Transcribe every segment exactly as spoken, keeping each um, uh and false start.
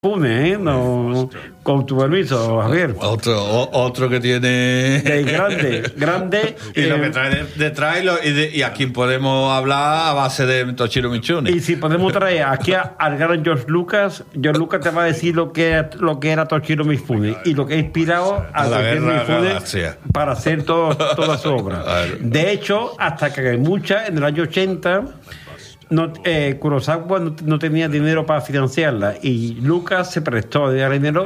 Pune, ¿eh? No, con tu permiso, Javier. Otro, o, otro que tiene... De grande, grande. Y lo eh, que trae detrás y, lo, y, de, y a quien podemos hablar a base de Toshiro Mifune. Y si podemos traer aquí a, al gran George Lucas, George Lucas te va a decir lo que era, lo que era Toshiro Mifune y lo que ha inspirado a, A la Toshiro Guerra Mifune Galaxia. para hacer todo, toda su obra. Claro. De hecho, hasta que mucha en el año ochenta, no, eh, Kurosawa no, no tenía dinero para financiarla y Lucas se prestó a dar dinero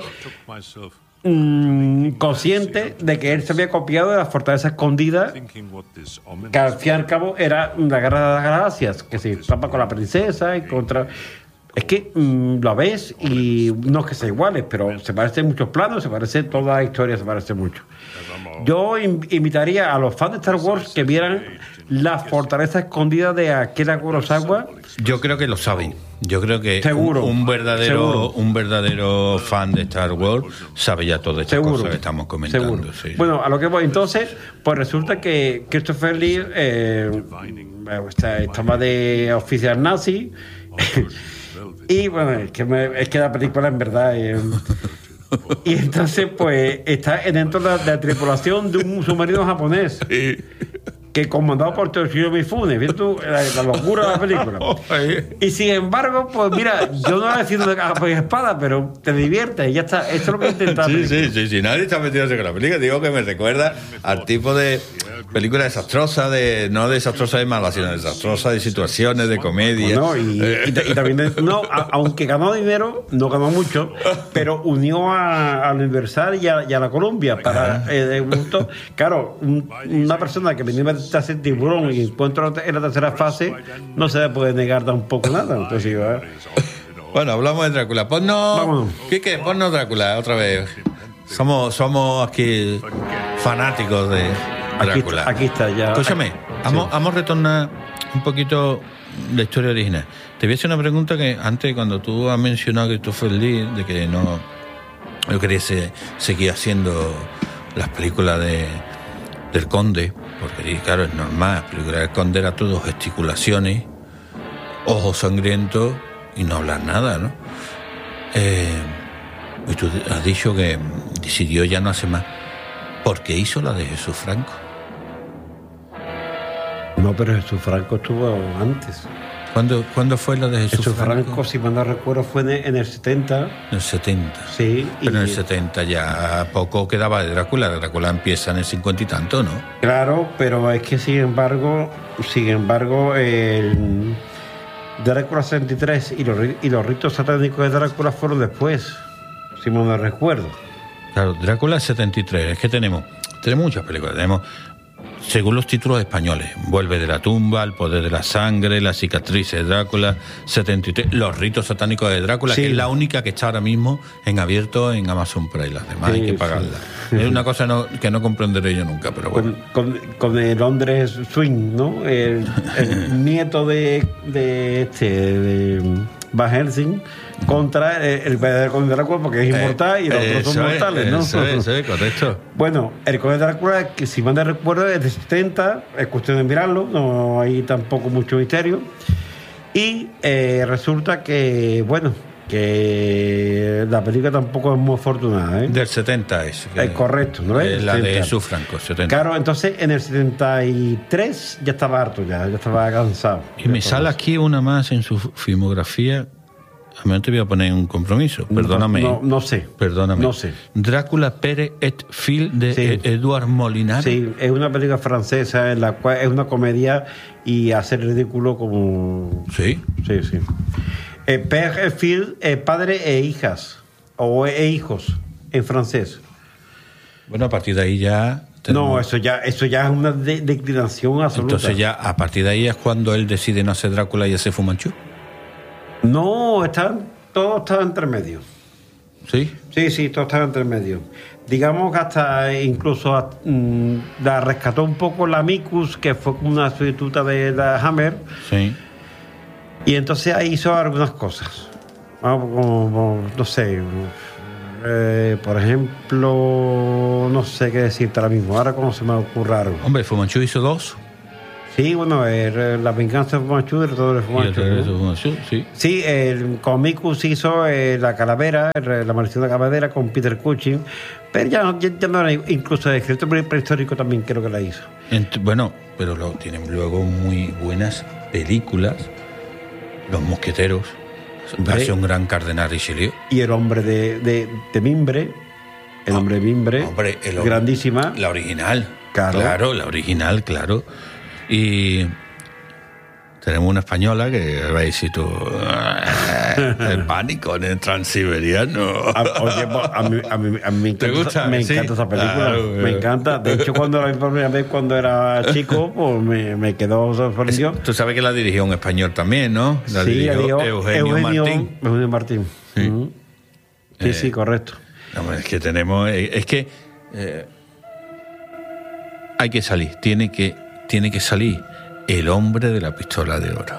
mmm, consciente de que él se había copiado de la Fortaleza Escondida, que al fin y al cabo era la Guerra de las Galaxias, que se tapa con la princesa y contra... Es que mmm, lo ves y no es que sean iguales, pero se parecen muchos planos, se parece toda la historia, se parece mucho. Yo in- invitaría a los fans de Star Wars que vieran la Fortaleza Escondida de Akira Kurosawa. Yo creo que lo saben. Yo creo que Seguro, un, un verdadero seguro. un verdadero fan de Star Wars sabe ya todas estas Seguro, cosas que estamos comentando. seguro. Sí. Bueno, a lo que voy. Entonces, pues resulta que Christopher Lee eh, estaba de oficial nazi. Y bueno, es que, me, es que la película en verdad... Eh, y entonces, pues, está dentro de la, de la tripulación de un submarino japonés. Que comandado por Toshiro Mifune, ¿ves tú? La, la locura de la película. Y sin embargo, pues mira, yo no la decido de capa y espada, pero te diviertes y ya está. Eso es lo que he intentado. Sí, sí, sí, sí, nadie está metiéndose con la película. Digo que me recuerda al tipo de película desastrosa, de, no desastrosa de mala, sino desastrosa de situaciones, de comedia. No, y, y, y también, de, no, a, aunque ganó dinero, no ganó mucho, pero unió a, a Universal y a, y a la Columbia para eh, de gusto. Claro, un, una persona que venía de hacer Tiburón y encuentro en la tercera fase, no se le puede negar tampoco nada. Entonces, ¿eh? Bueno, hablamos de Drácula. Ponnos, Vámonos. Quique, ponnos Drácula otra vez. Somos, somos aquí fanáticos de Aquí Drácula. está, aquí está ya. Escúchame, vamos, Sí. vamos a retornar un poquito la historia original. Te voy a hacer una pregunta que antes, cuando tú has mencionado a Christopher Lee, de que no, no querías se- seguir haciendo las películas de, del Conde, porque claro, es normal, las películas del Conde era todo gesticulaciones, ojos sangrientos y no hablar nada, ¿no? Eh, y tú has dicho que decidió ya no hacer más. ¿Por qué hizo la de Jesús Franco? No, pero Jesús Franco estuvo antes. ¿Cuándo, ¿cuándo fue la de Jesús, Jesús Franco, Franco? si mal no recuerdo, fue en el, en el setenta. En el setenta. Sí. Pero y, en el setenta ya poco quedaba de Drácula. Drácula empieza en el cincuenta y tanto, ¿no? Claro, pero es que sin embargo, sin embargo, el Drácula setenta y tres y los, ri- y los ritos satánicos de Drácula fueron después, si mal no recuerdo. Claro, Drácula setenta y tres. Es que tenemos, tenemos muchas películas. Tenemos, según los títulos españoles, Vuelve de la tumba, El poder de la sangre, Las cicatrices de Drácula, setenta y tres, Los ritos satánicos de Drácula, Sí. que es la única que está ahora mismo en abierto en Amazon Prime. Las demás Sí, hay que sí. pagarlas. Es una cosa no- que no comprenderé yo nunca, pero bueno. Con, con, con el Londres Swing, ¿no? El, el nieto de, de este, de Van Helsing, contra el, el verdadero Conde Drácula, porque es inmortal y los Eh, otros son eso es, mortales, ¿no? Eso es, eso es, correcto. Bueno, el Conde Drácula, que si mal no recuerdo, es de setenta, es cuestión de mirarlo, no hay tampoco mucho misterio. Y eh, resulta que, bueno, que la película tampoco es muy afortunada, ¿eh? Del setenta es. que- Es correcto, ¿no es? es la de setenta. Jesús Franco, setenta. Claro, entonces en el setenta y tres ya estaba harto, ya, ya estaba cansado. Y me sale aquí una más en su filmografía. A mí no te voy a poner un compromiso, perdóname. No, no sé. Perdóname. No sé. Drácula Pérez et Fil de Sí. E- Eduard Molinari. Sí, es una película francesa en la cual es una comedia y hace el ridículo como... Sí. Sí, sí. Eh, père et fille, eh, padre e hijas, o e hijos, en francés. Bueno, a partir de ahí ya. tenemos- No, eso ya, eso ya es una de- declinación absoluta. Entonces ya a partir de ahí es cuando él decide no hacer Drácula y hacer Fumanchu. No, están, todo estaba entre medio. Sí. Sí, sí, todo estaba entre medio. Digamos que hasta incluso a- mm, la rescató un poco la Micus, que fue como una sustituta de la Hammer, Sí. y entonces ahí hizo algunas cosas. Vamos, como, como, no sé, eh, por ejemplo, no sé qué decirte ahora mismo, ahora como se me ocurre algo. Hombre, Fumanchu hizo dos. Sí, bueno, el, la venganza de Fu Manchu, el retorno de Fu Manchu. Y el regreso ¿no? de Fu Manchu, sí. Sí, el Comicus hizo eh, la calavera, el, la maldición de la calavera con Peter Cushing, pero ya, no- ya, ya no era, incluso el escrito pre- prehistórico también creo que la hizo. Ent- bueno, pero lo, tienen luego muy buenas películas. Los Mosqueteros. Hombre. Hace un gran cardenal Richelieu. Y el hombre de, de, de Mimbre, el Ah, hombre de Mimbre, hombre, el hombre- grandísima. La original. Claro. Claro, la original, claro. Y tenemos una española que va a decir tú. El pánico en el transiberiano. A, oye, pues, a mí, a mí, a mí me ¿Te encanta, gusta? esa- me Sí. encanta esa película, Claro, me claro. encanta. De hecho, cuando la vi por primera vez cuando era chico, pues me, me quedó sorprendido. Tú sabes que la dirigió un español también, ¿no? La Sí, dirigió la dio Eugenio, Martín. Eugenio Martín. Sí. Ujú. Sí, Eh, sí, correcto. No, es que tenemos. Es que. eh, hay que salir. Tiene que, tiene que salir el hombre de la pistola de oro.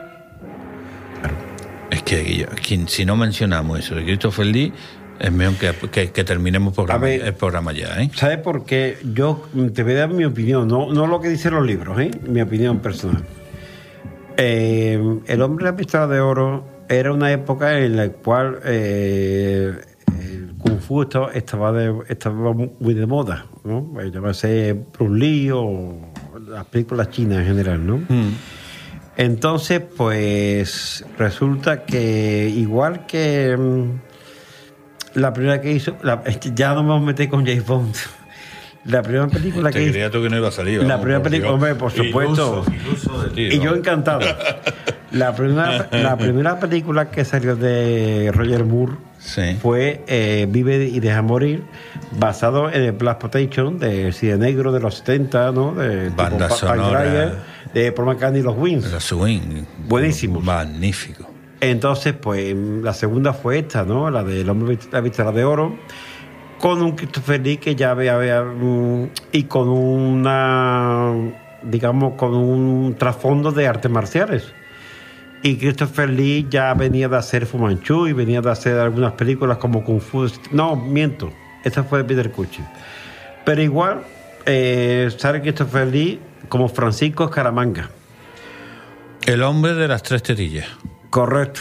Es que Guillo, quien- si no mencionamos eso de Christopher Lee, es mejor que, que, que terminemos el programa, A ver. el programa ya, ¿eh? ¿Sabes por qué? Yo te voy a dar mi opinión, no, no lo que dicen los libros, ¿eh? Mi opinión personal. Eh, el hombre de la pistola de oro era una época en la cual eh, el Kung Fu estaba, estaba, de- estaba muy de moda, ¿no? Llámase Bruce Lee o las películas chinas en general, ¿no? Entonces, pues resulta que igual que mm, la primera que hizo, la- ya no me metí con James Bond. La primera película Te que hizo, creía tú que no iba a salir. La vamos, primera por película, Dios. hombre, por supuesto. Iluso, iluso de ti, y yo vamos. encantado. La primera, la primera película que salió de Roger Moore Sí. fue eh, Vive y Deja Morir, basado en el Black Potation de cine negro de los setenta, ¿no? De tipo Banda Pa- sonora. Pine Rider, de Paul McCartney y los Wings. La swing. Buenísimo. Magnífico. Entonces, pues la segunda fue esta, ¿no? La del hombre de la pistola de oro, con un Christopher Lee que ya había, había, mm, y con una, digamos, con un trasfondo de artes marciales. Y Christopher Lee ya venía de hacer Fu Manchu y venía de hacer algunas películas como Kung Fu. No, miento. Esta fue de Peter Cushing. Pero igual, eh, sale Christopher Lee como Francisco Escaramanga. El hombre de las tres tetillas. Correcto.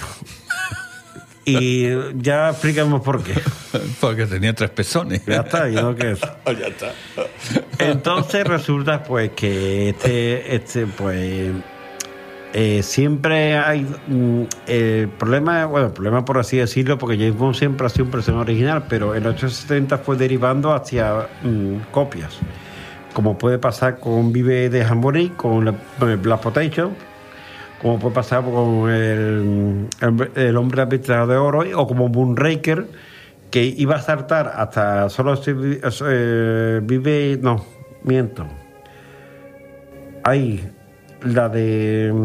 Y ya explicamos por qué. Porque tenía tres pezones. Ya está, y no que eso. ya está. Entonces resulta pues que este, este pues eh, siempre hay mm, el problema, bueno, el problema por así decirlo, porque James Bond siempre ha sido un personaje original, pero en los ochenta setenta fue derivando hacia mm, copias, como puede pasar con Vive de Morir, con, la, con el Black Potation, como puede pasar con el, el, el hombre de la pistola de oro, o como Moonraker, que iba a saltar hasta solo si, eh, vive, no, miento. Ahí, la de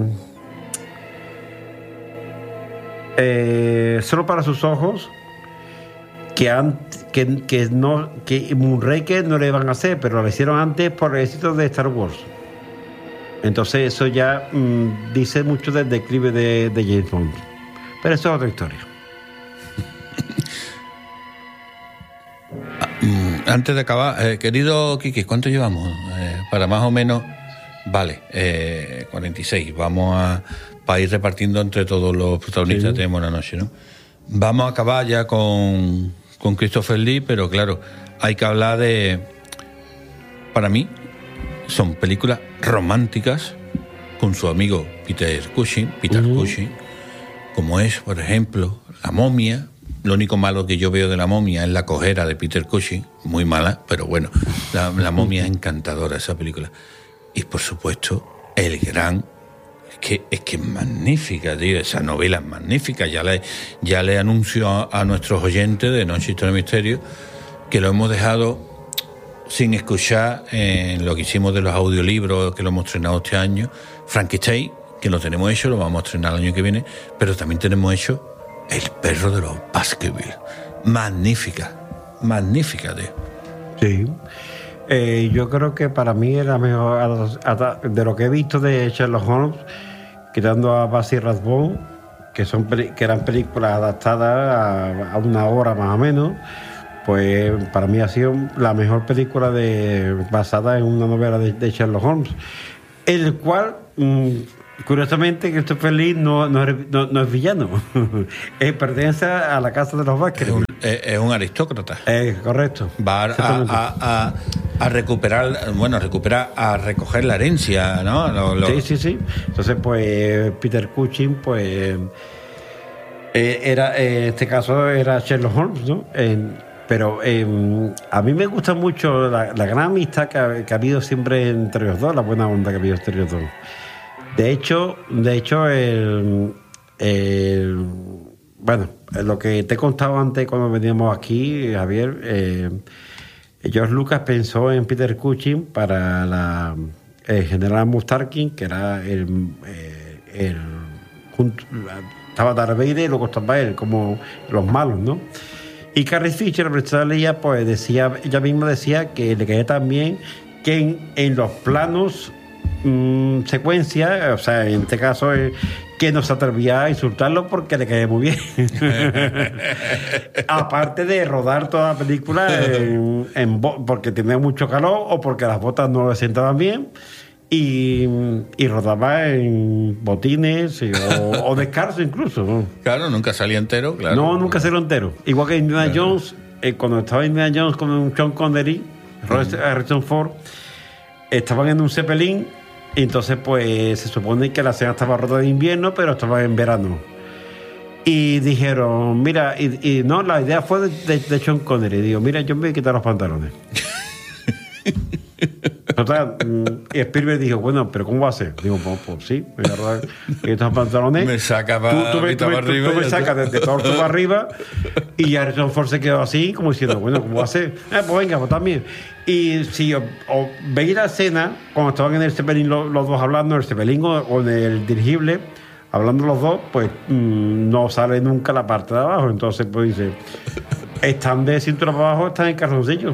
eh, solo para sus ojos, que, antes, que, que no, que Moonraker no le iban a hacer, pero lo hicieron antes por el éxito de Star Wars. Entonces eso ya mmm, dice mucho del declive de, de James Bond. Pero eso es otra historia. Antes de acabar, eh, querido Kiki, ¿cuánto llevamos? Eh, para más o menos, vale, eh, cuarenta y seis. Vamos a para ir repartiendo entre todos los protagonistas. Sí. Tenemos la noche, ¿no? Vamos a acabar ya con, con Christopher Lee, pero claro, hay que hablar de, para mí, son películas románticas con su amigo Peter Cushing, Peter uh-huh. Cushing, como es, por ejemplo, La momia. Lo único malo que yo veo de La momia es la cojera de Peter Cushing, muy mala, pero bueno, La, la momia es encantadora, esa película. Y por supuesto, El gran, es que es que es magnífica, tío, esa novela es magnífica. Ya le, ya le anuncio a, a nuestros oyentes de Noche, Historia y Misterio que lo hemos dejado sin escuchar en lo que hicimos de los audiolibros, que lo hemos estrenado este año. Frankenstein, que lo tenemos hecho, lo vamos a estrenar el año que viene, pero también tenemos hecho El perro de los Baskerville. Magnífica, magnífica, tío. Sí. Eh, yo creo que para mí es la mejor de lo que he visto de Sherlock Holmes, quitando a Basil Rathbone, que son que eran películas adaptadas a, a una hora más o menos. Pues para mí ha sido la mejor película de, basada en una novela de, de Sherlock Holmes. el cual, mmm, curiosamente, Christopher Lee no, no, no, no es villano. eh, pertenece a la casa de los Baskerville. Es un, es un aristócrata. Eh, correcto. Va a, a, a, a recuperar, bueno, a recuperar, a recoger la herencia, ¿no? Lo, lo... Sí, sí, sí. Entonces, pues, Peter Cushing, pues, eh, era, eh, en este caso era Sherlock Holmes, ¿no? En, pero eh, a mí me gusta mucho la, la gran amistad que ha, que ha habido siempre entre los dos, la buena onda que ha habido entre los dos. De hecho, de hecho, el, el, bueno, lo que te he contado antes cuando veníamos aquí, Javier, eh, George Lucas pensó en Peter Cushing para la el general Mustarkin, que era el, eh, el junto, estaba Darth Vader y luego estaba él, como los malos, ¿no? Y Carrie Fisher, la profesora Leia, pues decía, ella misma decía que le caía también que en, en los planos mmm, secuencia, o sea, en este caso eh, que no se atrevía a insultarlo porque le caía muy bien. Aparte de rodar toda la película en, en bo- porque tenía mucho calor o porque las botas no le sentaban bien. Y, y rodaba en botines y, o, o descalzo incluso, ¿no? Claro, nunca salía entero, claro. No, nunca salió entero. Igual que Indiana claro. Jones, eh, cuando estaba Indiana Jones con Sean Connery, uh-huh. Harrison Ford, estaban en un Zeppelin y entonces pues se supone que la escena estaba rota de invierno, pero estaba en verano. Y dijeron, mira, y, y no, la idea fue de, de, de Sean Connery. Digo, mira, yo me voy a quitar los pantalones. Total, y Spielberg dijo, bueno, pero ¿cómo va a ser? Digo, pues, pues sí, me voy a rodar estos pantalones. Me saca para tú, tú, tú, para tú, arriba. Tú me sacas desde torso para arriba. Y Harrison Ford se quedó así, como diciendo, bueno, ¿cómo va a ser? Eh, pues venga, pues también. Y si o, o veis la escena, cuando estaban en el Zeppelin los, los dos hablando, en el Zeppelin o, o en el dirigible, hablando los dos, pues mmm, no sale nunca la parte de abajo. Entonces, pues dice, están de cintura para abajo, están en calzoncillo.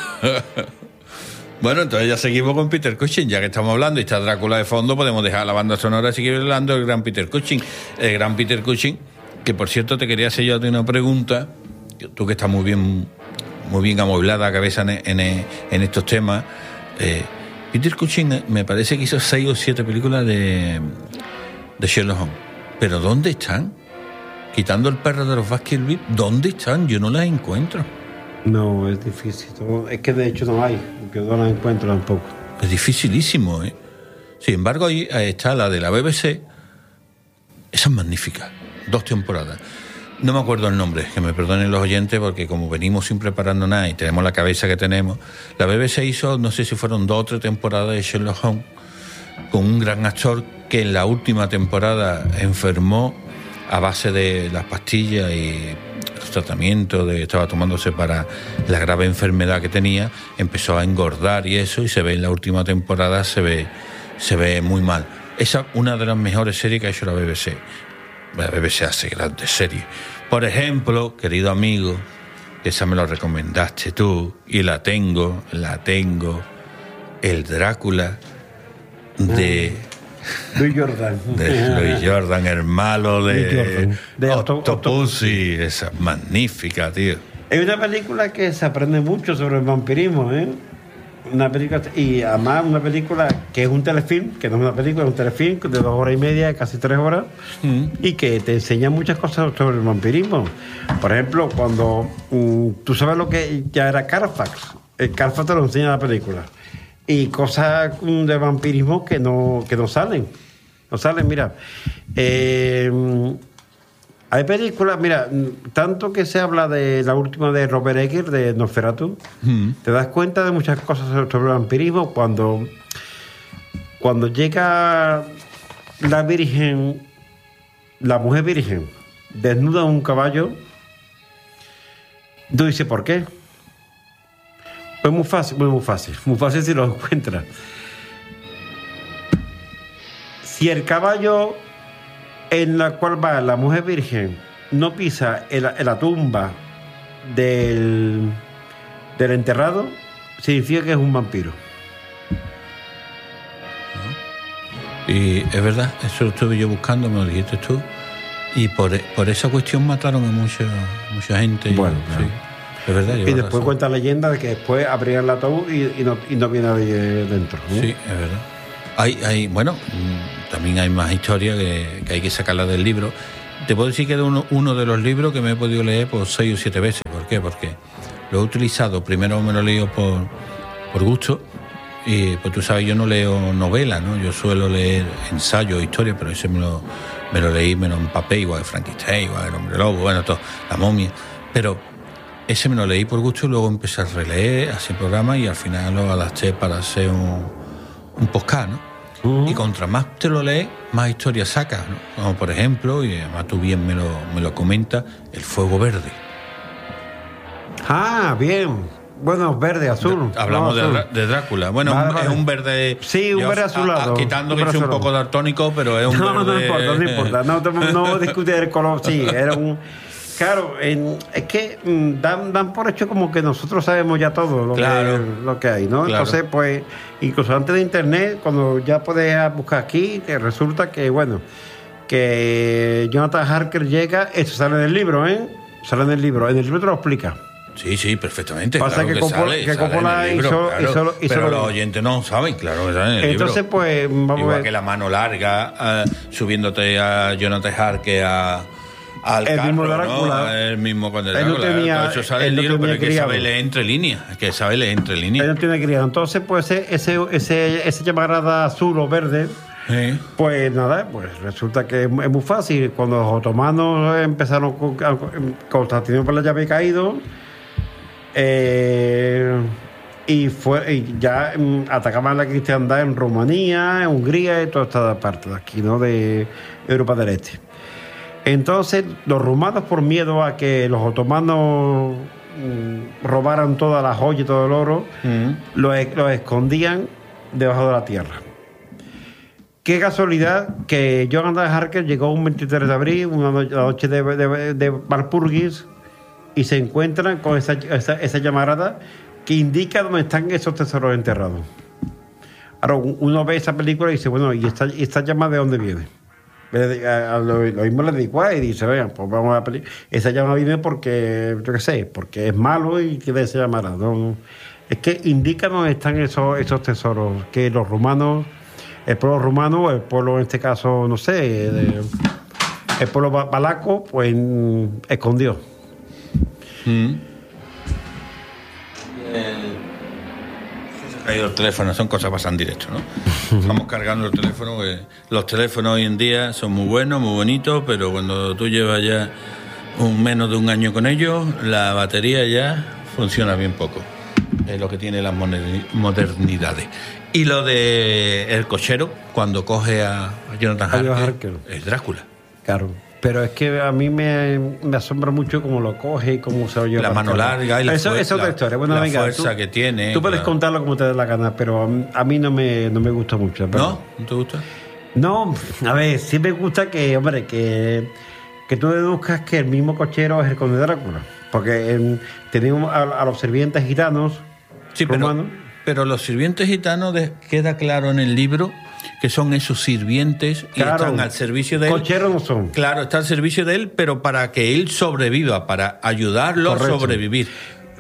Bueno, entonces ya seguimos con Peter Cushing, ya que estamos hablando y está Drácula de fondo, podemos dejar la banda sonora y seguir hablando del gran Peter Cushing. El gran Peter Cushing, que por cierto te quería hacer yo a ti una pregunta, tú que estás muy bien muy bien amueblada la cabeza en, en, en estos temas. Eh, Peter Cushing me parece que hizo seis o siete películas de, de Sherlock Holmes, pero ¿dónde están? Quitando el perro de los Baskerville, ¿dónde están? Yo no las encuentro. No, es difícil. Es que de hecho no hay, porque no la encuentro tampoco. Es dificilísimo, ¿eh? Sin embargo, ahí está la de la B B C. Esa es magnífica. Dos temporadas. No me acuerdo el nombre, que me perdonen los oyentes, porque como venimos sin preparando nada y tenemos la cabeza que tenemos, la B B C hizo, no sé si fueron dos o tres temporadas de Sherlock Holmes, con un gran actor que en la última temporada enfermó a base de las pastillas y tratamiento de estaba tomándose para la grave enfermedad que tenía, empezó a engordar y eso, y se ve en la última temporada, se ve se ve muy mal. Esa es una de las mejores series que ha hecho la B B C. La B B C hace grandes series. Por ejemplo, querido amigo, esa me lo recomendaste tú y la tengo, la tengo, el Drácula de Luis Jordan. De Luis Jordan, el malo de, de Octopussy. Esa es magnífica, tío. Es una película que se aprende mucho sobre el vampirismo, ¿eh? Una película, y además una película que es un telefilm, que no es una película, es un telefilm de dos horas y media, casi tres horas, mm. y que te enseña muchas cosas sobre el vampirismo. Por ejemplo, cuando um, tú sabes lo que ya era Carfax, el Carfax te lo enseña la película. Y cosas de vampirismo que no, que no salen. No salen, mira. Eh, hay películas, mira, tanto que se habla de la última de Robert Eggers, de Nosferatu, mm. te das cuenta de muchas cosas sobre el vampirismo cuando, cuando llega la virgen, la mujer virgen, desnuda en un caballo, tú dices, ¿por qué? Es muy fácil, muy, muy fácil. Muy fácil si lo encuentras. Si el caballo en la cual va la mujer virgen no pisa en la, en la tumba del, del enterrado, significa que es un vampiro. Y es verdad, eso lo estuve yo buscando, me lo dijiste tú. Y por, por esa cuestión mataron a mucha, mucha gente. Bueno, sí. Es verdad, y después razón. Cuenta la leyenda de que después abrían el ataúd y, y, no, y no viene nadie dentro, ¿no? Sí, es verdad. Hay, hay, bueno, también hay más historias que, que hay que sacarlas del libro. Te puedo decir que es uno, uno de los libros que me he podido leer por seis o siete veces. ¿Por qué? Porque lo he utilizado, primero me lo he leído por, por gusto, y pues tú sabes, yo no leo novelas, ¿no? Yo suelo leer ensayos, historias, pero ese me lo, me lo leí, me lo empapé, igual que Frankenstein, igual que El Hombre Lobo, bueno, todo, La Momia, pero ese me lo leí por gusto y luego empecé a releer, a hacer programas y al final lo adapté para hacer un, un podcast, ¿no? Uh-huh. Y contra más te lo lees, más historias sacas, ¿no? Como por ejemplo, y además tú bien me lo, me lo comentas, El Fuego Verde. Ah, bien. Bueno, verde, azul. De, hablamos no, azul. De, de Drácula. Bueno, vale, vale. Es un verde... Sí, un verde azulado. A, a, quitando que es un poco daltónico, pero es un no, verde... No, no importa, no importa. No, no discutir el color, sí, era un... Claro, en, es que mm, dan, dan por hecho como que nosotros sabemos ya todo lo, claro, que, lo que hay, ¿no? Claro. Entonces, pues, incluso antes de internet, cuando ya puedes buscar aquí, te resulta que, bueno, que Jonathan Harker llega, eso sale del libro, ¿eh? Sale del libro, en el libro te lo explica. Sí, sí, perfectamente. Pasa claro que, que Coppola, sale, que sale Coppola libro, hizo, claro, hizo, hizo pero lo... los oyentes no saben, claro que sale en el Entonces, libro. pues, vamos Igual a ver. que La Mano Larga, uh, subiéndote a Jonathan Harker a... Al el carro, mismo ¿no? Drácula. El mismo con el Él Drácula. no tenía, todo eso sale el no libro, pero hay que criado. saber leer entre líneas. Hay que saber leer entre líneas. Él no tiene criado. Entonces, pues, ese, ese, ese, ese llamarada azul o verde, sí. Pues nada, pues resulta que es muy fácil. Cuando los otomanos empezaron con Constantinopla ya había caído, eh, y fue y ya um, atacaban la cristiandad en Rumanía, en Hungría y toda esta parte de aquí, ¿no? De Europa del Este. Entonces, los rumanos, por miedo a que los otomanos mm, robaran todas las joyas y todo el oro, mm. los, los escondían debajo de la tierra. Qué casualidad que Jonathan Harker llegó un veintitrés de abril, una noche, la noche de, de, de Walpurgis, y se encuentran con esa, esa, esa llamarada que indica dónde están esos tesoros enterrados. Ahora, uno ve esa película y dice, bueno, ¿y esta, esta llama de dónde viene? Lo, lo mismo le digo a y dice, vean, pues vamos a pelear. Esa llama viene porque, yo qué sé, porque es malo y tiene esa llamada. No, no. Es que indica dónde están esos, esos tesoros que los rumanos, el pueblo rumano, el pueblo en este caso, no sé, de, el pueblo balaco, pues escondió. Mm. Se ha caído el teléfono, son cosas que pasan directo, ¿no? Estamos cargando el teléfono, que los teléfonos hoy en día son muy buenos, muy bonitos, pero cuando tú llevas ya un menos de un año con ellos, la batería ya funciona bien poco. Es lo que tiene las modernidades. Y lo de el cochero, cuando coge a Jonathan Harker, Harker, es Drácula. Claro. Pero es que a mí me, me asombra mucho cómo lo coge y cómo se lo lleva. La mano larga y la, eso, fuer- es otra la, historia. Bueno, la venga, fuerza tú, que tiene. Tú puedes claro. contarlo como te dé la gana, pero a mí no me, no me gusta mucho. Pero... ¿No? ¿No te gusta? No, a ver, sí me gusta que, hombre, que, que tú deduzcas que el mismo cochero es el conde Drácula. Porque eh, tenemos a, a los sirvientes gitanos sí, romanos. Pero, pero los sirvientes gitanos de, queda claro en el libro que son esos sirvientes y claro, están al servicio de él. Cocheros no son. Claro, está al servicio de él, pero para que él sobreviva, para ayudarlo Correcto. a sobrevivir.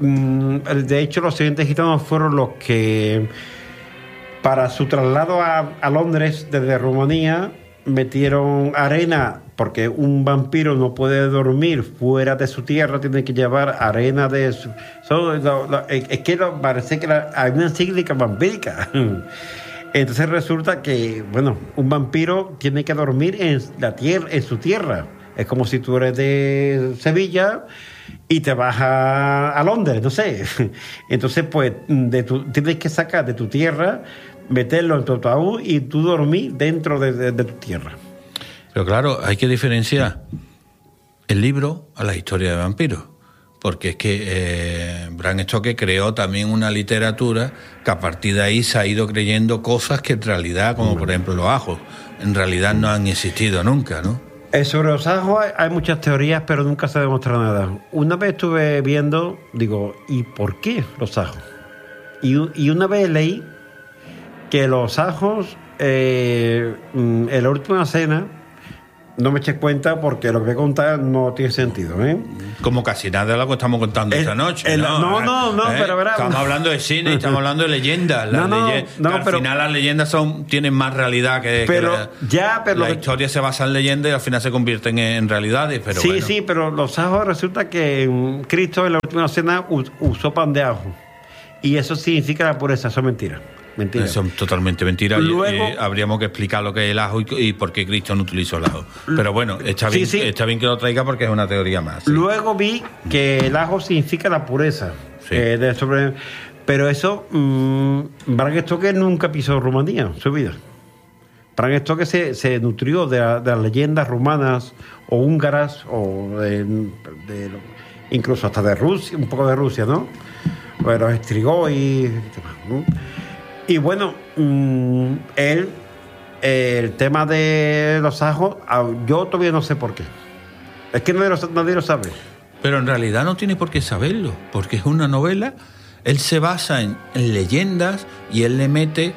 De hecho, los sirvientes gitanos fueron los que, para su traslado a, a Londres desde Rumanía, metieron arena, porque un vampiro no puede dormir fuera de su tierra, tiene que llevar arena de su... So, lo, lo, es que lo, parece que la, hay una encíclica vampírica. Entonces resulta que, bueno, un vampiro tiene que dormir en la tierra, en su tierra. Es como si tú eres de Sevilla y te vas a, a Londres, no sé. Entonces, pues, de tu, tienes que sacar de tu tierra, meterlo en tu ataúd y tú dormir dentro de, de, de tu tierra. Pero claro, hay que diferenciar el libro a la historia de vampiros. Porque es que eh, Bram Stoker creó también una literatura que a partir de ahí se ha ido creyendo cosas que en realidad, como por ejemplo los ajos, en realidad no han existido nunca, ¿no? Eh, sobre los ajos hay, hay muchas teorías, pero nunca se ha demostrado nada. Una vez estuve viendo, digo, ¿y por qué los ajos? Y, y una vez leí que los ajos, eh, en la última cena, no me eches cuenta porque lo que voy a contar no tiene sentido, ¿eh? Como casi nada de lo que estamos contando el, esta noche. El, ¿no? no, no, no, ¿Eh? pero verá. Estamos hablando de cine, estamos hablando de leyendas. Las no, no, leye no, al pero, final las leyendas son tienen más realidad que. Pero que la, ya, pero la que, historia se basa en leyendas y al final se convierten en, en realidades. Pero sí, bueno. sí, pero los ajos resulta que um, Cristo en la última cena usó pan de ajo. Y eso significa la pureza, eso es mentira. Mentira. Eso es totalmente mentira. Luego, y, y habríamos que explicar lo que es el ajo y, y por qué Cristo no utilizó el ajo. Pero bueno, está bien, sí, sí. está bien que lo traiga porque es una teoría más. ¿Sí? Luego vi que el ajo significa la pureza. Sí. Eh, de sobre, pero eso, mmm, Bram Stoker nunca pisó Rumanía en su vida. Bram Stoker se, se nutrió de, la, de las leyendas rumanas o húngaras, o de, de, incluso hasta de Rusia, un poco de Rusia, ¿no? Bueno, Estrigó y... ¿no? Y bueno, mmm, él, eh, el tema de los ajos, yo todavía no sé por qué. Es que nadie lo, nadie lo sabe. Pero en realidad no tiene por qué saberlo, porque es una novela. Él se basa en, en leyendas y él le mete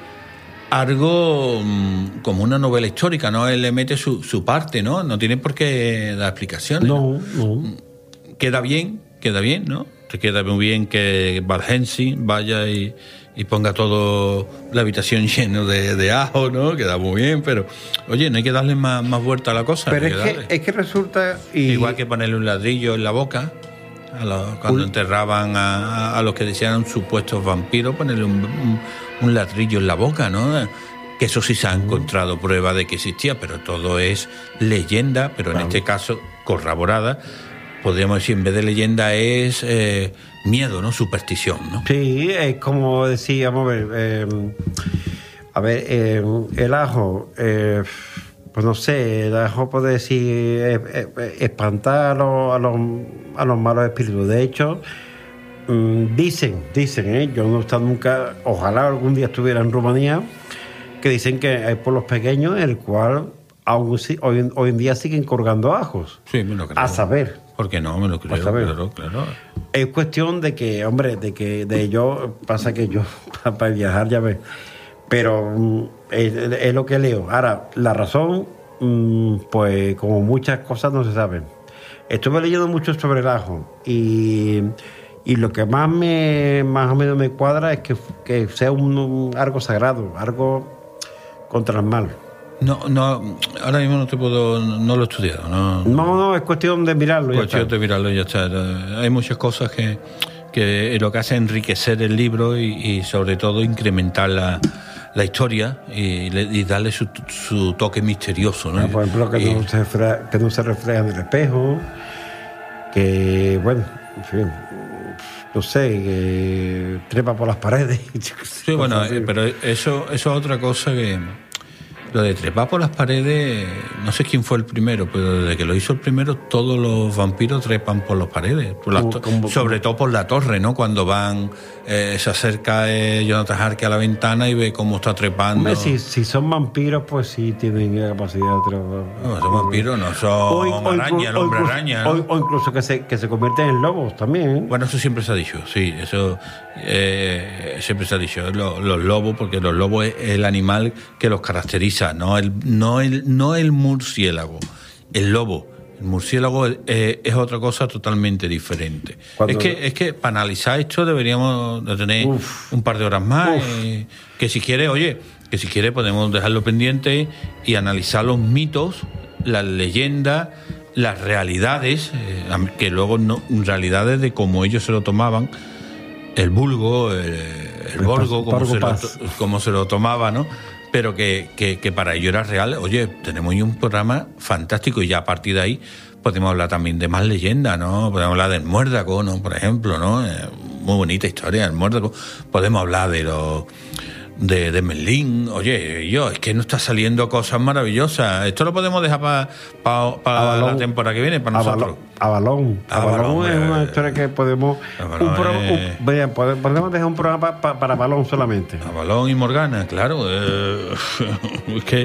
algo mmm, como una novela histórica, ¿no? Él le mete su, su parte, ¿no? No tiene por qué dar explicaciones. No, no. Queda bien, queda bien, ¿no? Te queda muy bien que Valhensi vaya y... y ponga todo la habitación lleno de, de ajo, ¿no? Queda muy bien, pero oye, no hay que darle más, más vuelta a la cosa. Pero es que, es que resulta... Y... Igual que ponerle un ladrillo en la boca, a los, cuando un... enterraban a, a los que decían supuestos vampiros, ponerle un, un, un ladrillo en la boca, ¿no? Que eso sí se ha encontrado prueba de que existía, pero todo es leyenda, pero en este caso corroborada. Podríamos decir, en vez de leyenda es eh, miedo, ¿no? Superstición, ¿no? Sí, es como decíamos, a ver, eh, a ver eh, el ajo, eh, pues no sé, el ajo puede decir eh, eh, espantar a los, a, los, a los malos espíritus. De hecho, mm, dicen, dicen, ¿eh? Yo no he estado nunca, ojalá algún día estuviera en Rumanía, que dicen que hay pueblos pequeños en el cual aún hoy, hoy en día siguen colgando ajos. Sí, me lo creo. A saber. ¿Por qué no? Me lo creo, claro, claro. Es cuestión de que, hombre, de que de yo, pasa que yo, para viajar ya ves, pero es, es lo que leo. Ahora, la razón, pues como muchas cosas no se saben. Estuve leyendo mucho sobre el ajo y, y lo que más me más o menos me cuadra es que, que sea un, un, algo sagrado, algo contra el mal. No, no, ahora mismo no te puedo, no lo he estudiado. No, no, no es cuestión de mirarlo. Cuestión de mirarlo y ya está. Hay muchas cosas que, que lo que hace es enriquecer el libro y, y sobre todo incrementar la, la historia y, y darle su, su toque misterioso, ¿no? Ah, por ejemplo, que, y, no se refleja, que no se refleja en el espejo, que, bueno, en fin, no sé, que trepa por las paredes. Sí, bueno, así. Pero eso, eso es otra cosa que... Lo de trepar por las paredes, no sé quién fue el primero, pero desde que lo hizo el primero, todos los vampiros trepan por las paredes, por las to- ¿Cómo, cómo? sobre todo por la torre, ¿no? Cuando van, eh, se acerca eh, Jonathan Harker a la ventana y ve cómo está trepando. Hombre, si, si son vampiros, pues sí tienen capacidad de trepar. No, son vampiros, no son o, araña, o el hombre incluso, araña. ¿no? O, o incluso que se, que se convierten en lobos también. Bueno, eso siempre se ha dicho, sí, eso eh, siempre se ha dicho. Los, los lobos, porque los lobos es el animal que los caracteriza. No el, no el, no el murciélago, el lobo. El murciélago es, es otra cosa totalmente diferente. Es que, es que para analizar esto deberíamos de tener Uf. un par de horas más. Eh, que si quiere, oye, que si quiere podemos dejarlo pendiente y analizar los mitos, las leyendas, las realidades, eh, que luego no, realidades de cómo ellos se lo tomaban, el vulgo, el, el borgo, cómo se, lo, cómo se lo tomaba, ¿no? Pero que, que, que para ello era real. Oye, tenemos ahí un programa fantástico y ya a partir de ahí podemos hablar también de más leyendas, ¿no? Podemos hablar del muérdago, ¿no? Por ejemplo, ¿no? Eh, muy bonita historia del muérdago. Podemos hablar de los... De, de Merlín. Oye, yo, es que nos está saliendo cosas maravillosas. Esto lo podemos dejar para pa, pa la temporada que viene, para nosotros. Avalón. Avalón es una historia que podemos... Un pro, es... un, vean, podemos dejar un programa pa, pa, para Avalón solamente. Avalón y Morgana, claro. Eh, es que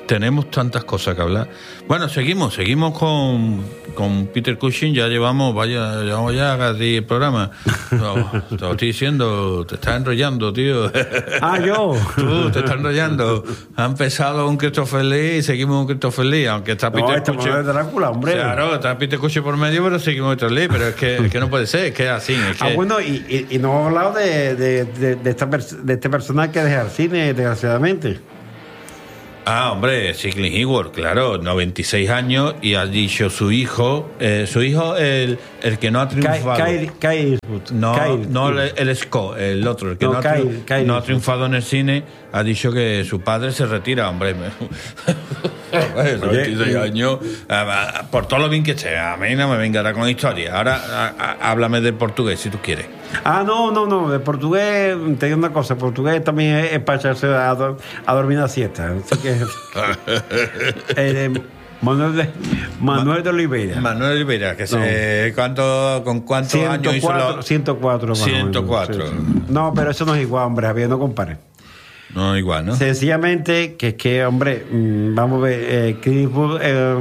tenemos tantas cosas que hablar. Bueno, seguimos, seguimos con, con Peter Cushing, ya llevamos, vaya, llevamos ya casi el programa. No, te lo estoy diciendo, te estás enrollando, tío. Ah, yo. Tú te estás enrollando. Ha empezado un Christopher Lee y seguimos un Christopher Lee, aunque está No, Peter este Cushing. de Drácula, hombre. Claro, está Peter Cushing por medio, pero seguimos otro Lee, pero es que, es que no puede ser, es que es así. Es que... Ah, bueno, y, y, y no hemos hablado de, de, de, de, esta pers- de este personaje que deja el cine, desgraciadamente. Ah, hombre, Sigley Hayward, claro, noventa y seis años y ha dicho su hijo, eh, su hijo, el, el que no ha triunfado. Kyle, Kyle Eastwood. No, Kyle. no el, el Scott, el otro, el que No, no, ha, Kyle, triun- Kyle. no ha triunfado en el cine, ha dicho que su padre se retira, hombre. noventa y seis años, ah, por todo lo bien que esté, a mí no me vengará con historia. Ahora, ah, ah, háblame del portugués, si tú quieres. Ah, no, no, no. De portugués, te digo una cosa. Portugués también es, es para echarse a, do- a dormir una siesta. Así que. eh, Manuel de, Manuel de Oliveira. Manuel Oliveira, que se, ¿cuánto, ¿con cuántos años hizo ciento cuatro, lo- ciento cuatro. más o menos. ciento cuatro. Sí, sí. No, pero eso no es igual, hombre, Javier, no compare. No, igual, ¿no? Sencillamente, que es que, hombre, mm, vamos a ver, eh, Clint Eastwood, eh,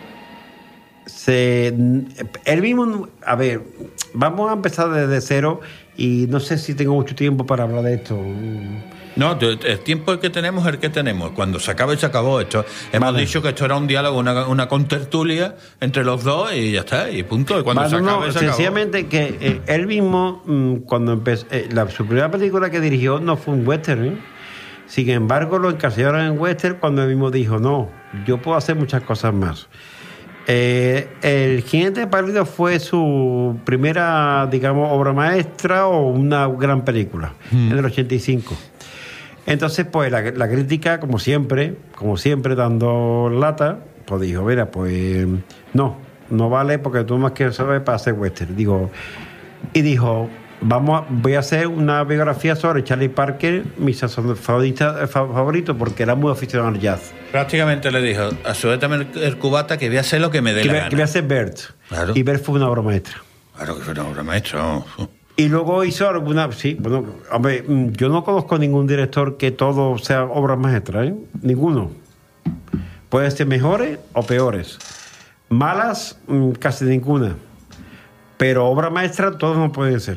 se, él mismo, a ver, vamos a empezar desde cero y no sé si tengo mucho tiempo para hablar de esto. No, el tiempo que tenemos es el que tenemos. Cuando se acabe, se acabó esto. Hemos Vale. dicho que esto era un diálogo, una, una contertulia entre los dos y ya está, y punto. Y cuando Vale, se no, acabe, se acabó. sencillamente que eh, él mismo, mm, cuando empezó, eh, la, su primera película que dirigió no fue un western, ¿eh? Sin embargo, lo encasillaron en western cuando él mismo dijo, no, yo puedo hacer muchas cosas más. Eh, el Jinete Pálido fue su primera, digamos, obra maestra o una gran película, Mm. en el ochenta y cinco. Entonces, pues la, la crítica, como siempre, como siempre, dando lata, pues dijo, mira, pues no, no vale porque tú más que sabes para hacer western. Digo, y dijo, vamos a, voy a hacer una biografía sobre Charlie Parker, mi saxofonista favorito, porque era muy aficionado al jazz. Prácticamente le dijo, a súbetame el, el cubata que voy a hacer lo que me dé Que la voy, gana. que voy a hacer Bert. Claro. Y Bert fue una obra maestra. Claro que fue una obra maestra. ¿No? Y luego hizo alguna, sí, bueno, hombre, yo no conozco ningún director que todo sea obras maestras, ¿eh? Ninguno. Pueden ser mejores o peores. Malas, casi ninguna. Pero obra maestra todos no pueden ser.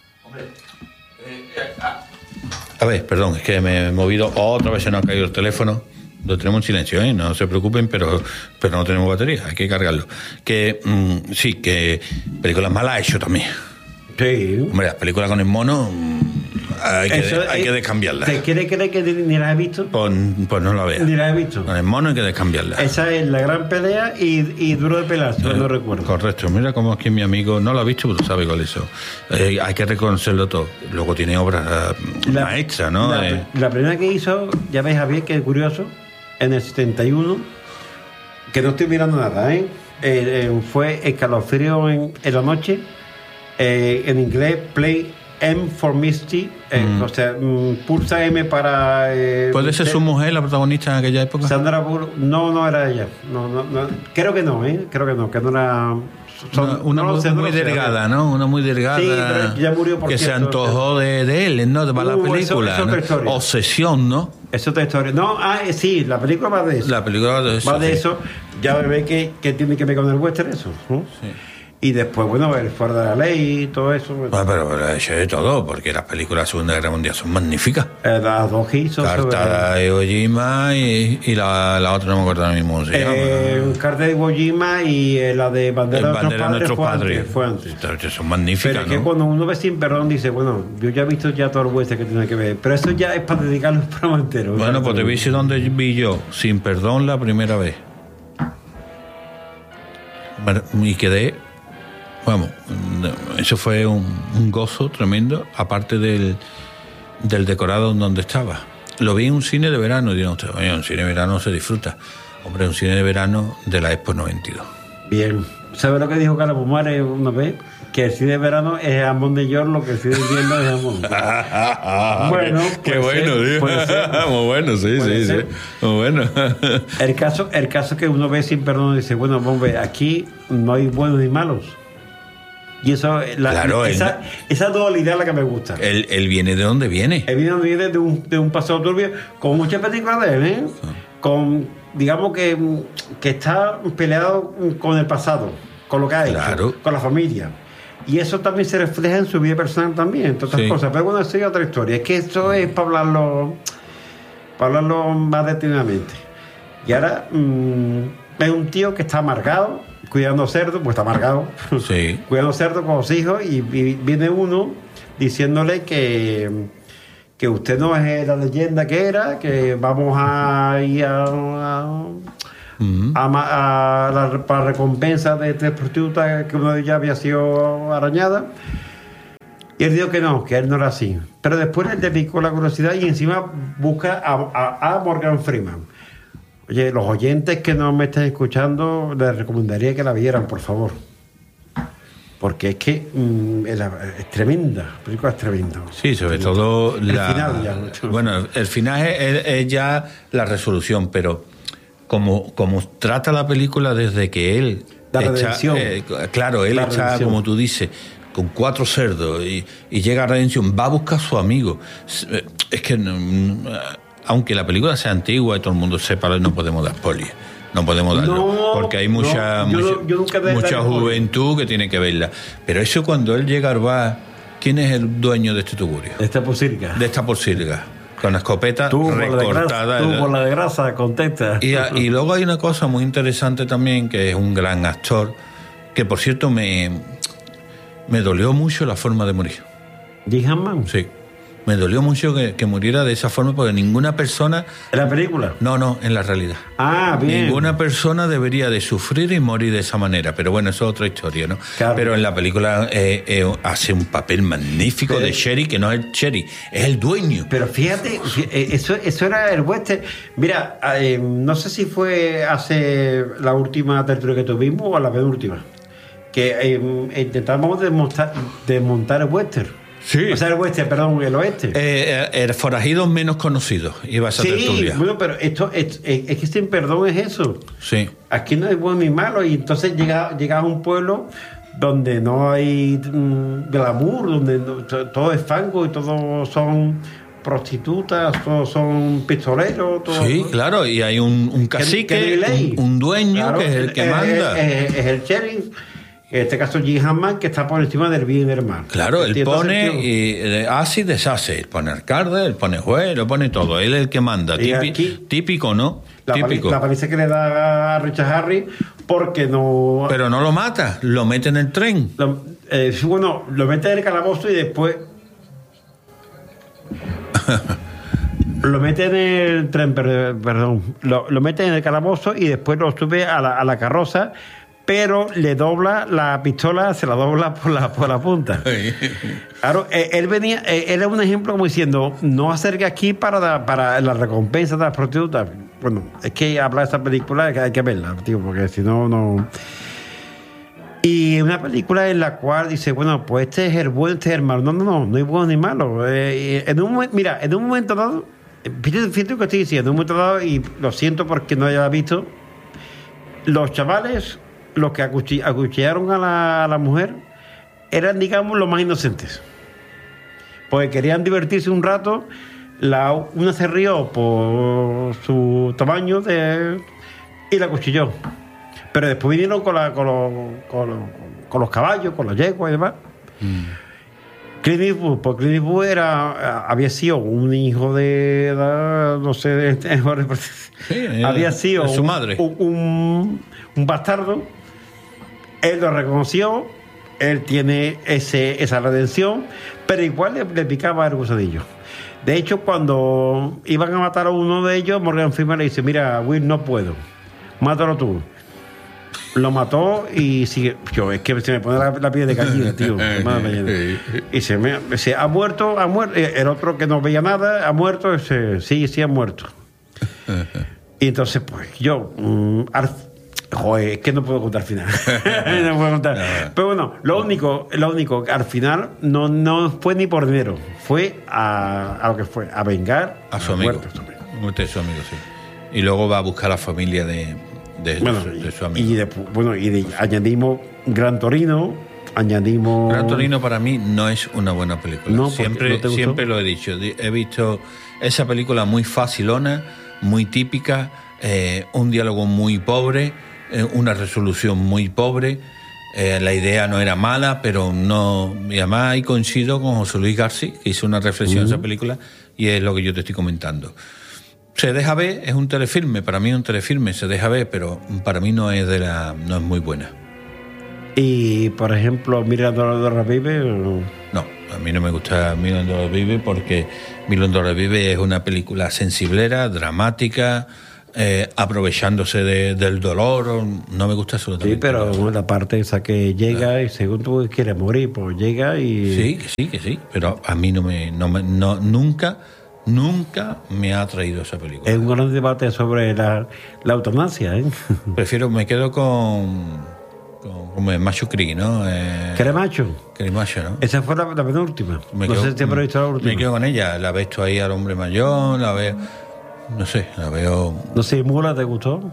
A ver, perdón, es que me he movido. Otra vez se nos ha caído el teléfono. Lo tenemos en silencio, ¿eh? No se preocupen, pero, pero no tenemos batería, hay que cargarlo. Que mm, sí, que películas malas ha hecho también. Sí. Hombre, las películas con el mono mm, hay que, Eso, hay eh, que descambiarlas. ¿Te quiere creer que ni las he visto? Pues, pues no la veas. Ni las he visto. Con el mono hay que descambiarlas. Esa es La Gran Pelea y, y Duro de Pelar, si no recuerdo. Correcto, mira cómo es que mi amigo no lo ha visto, pero sabe cuál es eso. Eh, hay que reconocerlo todo. Luego tiene obras uh, La- maestras, ¿no? La, Eh, la primera que hizo, ya ves, Javier, que es curioso, en el setenta y uno, que no estoy mirando nada, ¿eh? Eh, eh, fue Escalofrío en, en la noche, eh, en inglés, Play M for Misty, eh, Mm. o sea, mm, pulsa M para... eh, ¿Puede ser de- su mujer la protagonista en aquella época? Sandra Bullock, no, no era ella, no, no, no, creo que no, ¿eh? Creo que no, que no era... son- Una, una no lo muy, sé, no muy lo sé, delgada, ¿no? Una muy delgada. Sí, pero ya murió, por que se cierto. antojó de, de él, ¿no? Para la Uh, eso- película. eso es otra ¿no? historia. Obsesión, ¿no? Es otra historia. No, ah, eh, sí, la película va de eso. La película de eso. Va de sí. eso, ya ve que, que tiene que ver con el western eso, ¿no? Sí. Y después, bueno, el fuera de la ley y todo eso. Bueno, pero, pero ha hecho de todo, porque las películas de la Segunda Guerra Mundial son magníficas. Eh, las dos que hizo Carta de Iwo Jima y, y la, la otra no me acuerdo ahora mismo cómo se llama. eh, Carta de Iwo Jima y eh, la de Bandera El de Bandera de nuestros nuestros padres. padres. Fue antes. Fue antes. Estas son magníficas, Pero es que ¿no? cuando uno ve Sin Perdón dice, bueno, yo ya he visto ya todo el western que tiene que ver. Pero eso ya es para dedicarle un programa entero. Bueno, pues te voy a decir dónde vi yo, Sin Perdón, la primera vez. Bueno, y quedé, vamos, eso fue un, un gozo tremendo, aparte del, del decorado en donde estaba. Lo vi en un cine de verano, y dirán ustedes, oye, un cine de verano se disfruta. Hombre, un cine de verano de la Expo noventa y dos. Bien. ¿Sabes lo que dijo Carlos Pumares una vez? Que el cine de verano es jamón de york, lo que el cine de invierno es jamón. Bueno, qué puede bueno, ser, tío. puede ser. Muy bueno, sí, Puede sí, ser. sí. Muy bueno. El caso, el caso que uno ve Sin Perdón y dice, bueno, hombre, aquí no hay buenos ni malos. Y eso, la, Claro, esa, esa dualidad es la que me gusta. Él, él viene de donde viene. Él viene viene de un, de un pasado turbio, con muchas películas de él, ¿eh? Con digamos que, que está peleado con el pasado, con lo que ha claro. hecho, con la familia. Y eso también se refleja en su vida personal también, entre otras sí. cosas. Pero bueno, eso es otra historia. Es que esto es para hablarlo, para hablarlo más detenidamente. Y ahora mmm, es un tío que está amargado, cuidando cerdos, pues está amargado, sí. cuidando cerdos con los hijos, y, y viene uno diciéndole que, que usted no es la leyenda que era, que vamos a ir a, a, uh-huh. a, a la para recompensa de tres prostitutas, que una de ellas había sido arañada. Y él dijo que no, que él no era así. Pero después él le picó la curiosidad y encima busca a, a, a Morgan Freeman. Oye, los oyentes que no me estén escuchando, les recomendaría que la vieran, por favor. Porque es que mmm, es, es tremenda, la película es tremenda. Sí, sobre todo el la, final ya. Bueno, el final es, es ya la resolución, pero como, como trata la película desde que él... La redención. Eh, claro, él la está, redención. Como tú dices, con cuatro cerdos y, y llega a redención, va a buscar a su amigo. Es que... aunque la película sea antigua y todo el mundo sepa, no podemos dar spoilers. No podemos darlo, no, porque hay mucha, no, yo, mucha, yo nunca mucha juventud que tiene que verla. Pero eso cuando él llega al bar, ¿quién es el dueño de este tugurio? De esta porcilga. De esta porcilga. Con la escopeta tú recortada. Tú por la de grasa, contesta. Y, y luego hay una cosa muy interesante también, que es un gran actor, que por cierto me, me dolió mucho la forma de morir. ¿Jim Hammond? Sí. Me dolió mucho que, que muriera de esa forma, porque ninguna persona... ¿En la película? No, no, en la realidad. Ah, bien. Ninguna persona debería de sufrir y morir de esa manera, pero bueno, eso es otra historia, ¿no? Claro. Pero en la película eh, eh, hace un papel magnífico pero, de Sherry, que no es el Sherry, es el dueño. Pero fíjate, eso, eso era el western. Mira, eh, no sé si fue hace la última tertulia que tuvimos o la penúltima, que eh, intentábamos desmontar, desmontar el western. Sí. O sea, el oeste, perdón, el oeste. Eh, el forajido menos conocido, iba a esa tertulia. Sí, bueno, pero esto es, es, es que sin perdón es eso. Sí. Aquí no hay bueno ni malo, y entonces llega, llega a un pueblo donde no hay mm, glamour, donde no, todo es fango y todos son prostitutas, todos son pistoleros. Todos, sí, claro, y hay un, un cacique, que, que un, un dueño, claro, que es el que es, manda. Es, es, es el sheriff. En este caso, Jim Hammond, que está por encima del bien y del mal. Claro, él pone y hace y deshace. Él pone alcalde, él pone juez, lo pone todo. Él es el que manda. Típico, aquí, típico, ¿no? La típico. La paliza que le da a Richard Harris, porque no. Pero no lo mata, lo mete en el tren. Lo, eh, bueno, lo mete en el calabozo y después. Lo mete en el tren, perdón. Lo, lo mete en el calabozo y después lo sube a la, a la carroza. Pero le dobla la pistola, se la dobla por la, por la punta. Claro, él venía, él era un ejemplo como diciendo, no acerque aquí para, para la recompensa de las prostitutas. Bueno, es que hablar de esta película hay que verla, tío, porque si no, no... Y una película en la cual dice, bueno, pues este es el bueno, este es el malo. No, no, no, no hay bueno ni malo. Eh, en un, mira, en un momento dado, fíjate, fíjate lo que estoy diciendo, en un momento dado, y lo siento porque no haya visto, los chavales... los que acuchillaron a la, a la mujer eran, digamos, los más inocentes. Porque querían divertirse un rato. La, una se rió por su tamaño de, y la acuchilló. Pero después vinieron con, la, con, los, con, los, con los caballos, con las yeguas y demás. Mm. Clint Eastwood, porque Clint Eastwood era, había sido un hijo de, de no sé, de, de, sí, había sido de su madre. Un, un, un bastardo. Él lo reconoció, él tiene ese, esa redención, pero igual le, le picaba el gusadillo. De hecho, cuando iban a matar a uno de ellos, Morgan Freeman le dice, mira, Will, no puedo, mátalo tú. Lo mató y sigue. Yo, es que se me pone la, la piel de gallina, tío. Y se me se ha muerto, ha muerto. El otro que no veía nada, ha muerto. Ese, sí, sí, ha muerto. Y entonces, pues, yo. Um, al, joder, es que no puedo contar al final. No puedo contar. No. Pero bueno, lo único, lo único, al final no, no fue ni por dinero. Fue a, a lo que fue, a vengar a su amigo. Muerte de su amigo, sí. Y luego va a buscar a la familia de. De, bueno, de, de su amigo. Y de, bueno, y de, añadimos Gran Torino, añadimos... Gran Torino para mí no es una buena película. No, siempre, ¿no siempre lo he dicho. He visto esa película muy facilona, muy típica, eh, un diálogo muy pobre, eh, una resolución muy pobre. Eh, la idea no era mala, pero no. Y además ahí coincido con José Luis García, que hizo una reflexión uh-huh. en esa película, y es lo que yo te estoy comentando. Se deja ver, es un telefilme, para mí es un telefilme, se deja ver, pero para mí no es de la, no es muy buena. Y, por ejemplo, Mirando la Vive. ¿O? No, a mí no me gusta Mirando la Vive porque Mirando la Vive es una película sensiblera, dramática, eh, aprovechándose de, del dolor. No me gusta absolutamente. Sí, pero nada. La parte esa que llega ah. y según tú quieres morir, pues llega y. Sí, que sí, que sí, pero a mí no me, no me no, nunca. Nunca me ha atraído esa película. Es un gran debate sobre la, la eutanasia, ¿eh? Prefiero, me quedo con, con como Macho Cri, ¿no? Eh, Cremacho. Cremacho, ¿no? Esa fue la, la penúltima. Me no quedo, sé si te has visto la última. Me quedo con ella. La ves tú ahí al hombre mayor, la veo. No sé, la veo. No sé, ¿Mula te gustó?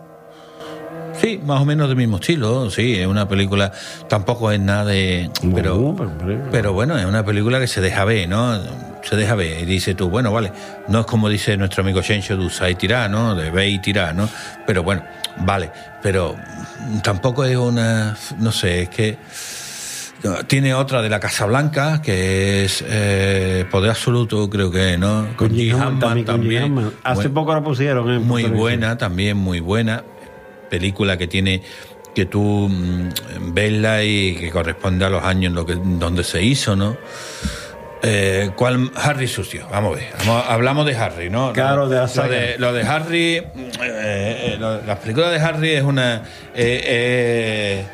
Sí, más o menos del mismo estilo, sí, es una película, tampoco es nada de... Pero, no, pero, pero, pero bueno, es una película que se deja ver, ¿no? Se deja ver y dice tú, bueno, vale, no es como dice nuestro amigo Chencho de usar y tirar, ¿no? De ver y tirar, ¿no? Pero bueno, vale, pero tampoco es una, no sé, es que... Tiene otra de la Casa Blanca, que es eh, Poder Absoluto, creo que, ¿no? Con Jim Hammond también. también. Hace buen, poco la pusieron. ¿eh? Muy buena, también muy buena. Película que tiene que tú mmm, verla y que corresponde a los años en lo que, donde se hizo, ¿no? Eh, ¿Cuál? Harry sucio, vamos a ver. Vamos, hablamos de Harry, ¿no? Claro, de la saga. Lo de, lo de Harry, eh, eh, lo, las películas de Harry es una... Eh, eh,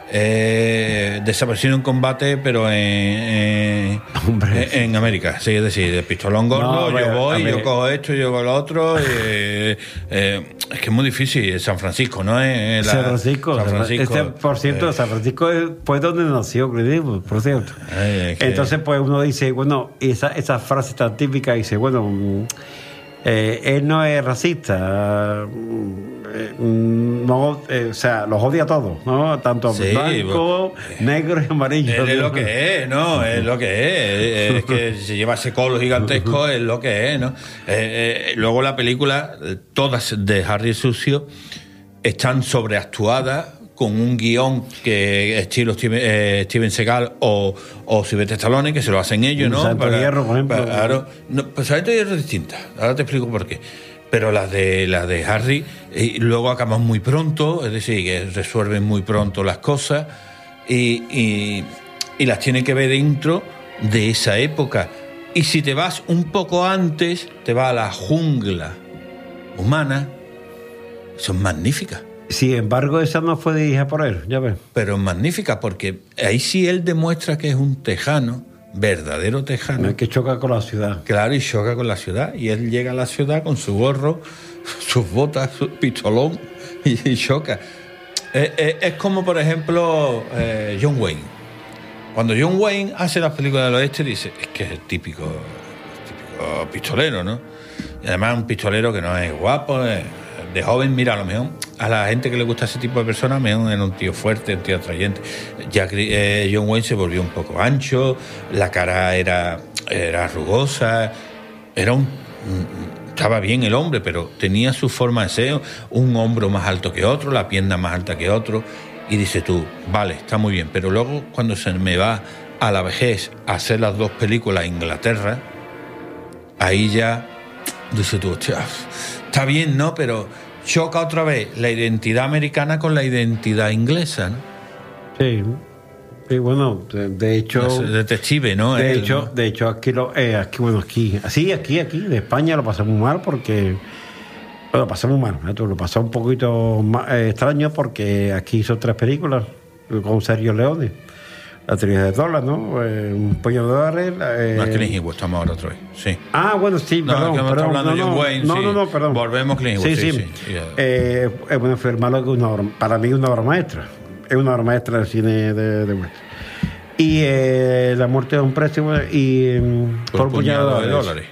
Eh, desapareció en combate, pero en, en, en América, sí, es decir, de pistolón gordo, no, yo voy, yo cojo esto, yo cojo lo otro. eh, eh, es que es muy difícil. San Francisco, ¿no? La, San Francisco, San Francisco este, por cierto, eh, San Francisco fue donde nació, creo, por cierto. Eh, que... Entonces, pues uno dice, bueno, esa, esa frase tan típica, dice, bueno. Eh, él no es racista, eh, no, eh, o sea, los odia a todos, ¿no? Tanto sí, blanco, pues, negro y amarillo. Él es lo que es, ¿no? Es lo que es. Es que se lleva ese colo gigantesco, es lo que es, ¿no? Eh, eh, luego la película, todas de Harry Sucio, están sobreactuadas con un guión que estilo Steven, eh, Steven Seagal o, o Sylvester Stallone, que se lo hacen ellos, ¿no? Santo para, Hierro, por ejemplo. Para, claro, no, pues Santo Hierro es distinta, ahora te explico por qué. Pero las de las de Harry, y luego acaban muy pronto, es decir, que resuelven muy pronto las cosas y, y, y las tienen que ver dentro de esa época. Y si te vas un poco antes, te vas a la jungla humana, son magníficas. Sin embargo, esa no fue dirigida por él, ya ves. Pero magnífica, porque ahí sí él demuestra que es un tejano, verdadero tejano. Es que choca con la ciudad. Claro, y choca con la ciudad. Y él llega a la ciudad con su gorro, sus botas, su pistolón, y, y choca. Eh, eh, es como, por ejemplo, eh, John Wayne. Cuando John Wayne hace las películas del oeste, dice, es que es el típico, el típico pistolero, ¿no? Y además un pistolero que no es guapo, es... De joven, mira, a lo mejor a la gente que le gusta ese tipo de personas, mejor era un tío fuerte, un tío atrayente. Ya eh, John Wayne se volvió un poco ancho, la cara era, era rugosa, era un, estaba bien el hombre, pero tenía su forma de ser, un hombro más alto que otro, la pierna más alta que otro, y dices tú, vale, está muy bien, pero luego cuando se me va a la vejez a hacer las dos películas en Inglaterra, ahí ya dices tú, hostia, está bien, ¿no? Pero choca otra vez la identidad americana con la identidad inglesa, ¿no? Sí. Sí, bueno, de, de hecho... Es detective, ¿no? De Él, hecho, ¿no? de hecho aquí, lo, eh, aquí, bueno, aquí, así, aquí, aquí, de España lo pasamos mal porque... Bueno, lo pasamos mal, ¿no? Lo pasamos un poquito más, eh, extraño porque aquí hizo tres películas con Sergio Leone. La trilogía de dólares, ¿no? Eh, un puño de dólares. Eh... No, es Clint Eastwood, estamos ahora otra vez. Sí. Ah, bueno, sí, no, perdón. No, perdón hablando no, de John no, Wayne, no, sí. no, no, perdón. Volvemos Clint Eastwood, sí. sí. sí, sí. Yeah. Eh, eh, bueno, afirmarlo que una obra, para mí es una obra maestra. Es una obra maestra del cine de, de West. Y eh, La muerte de un precio y um, por, por un puñado de dólares. dólares.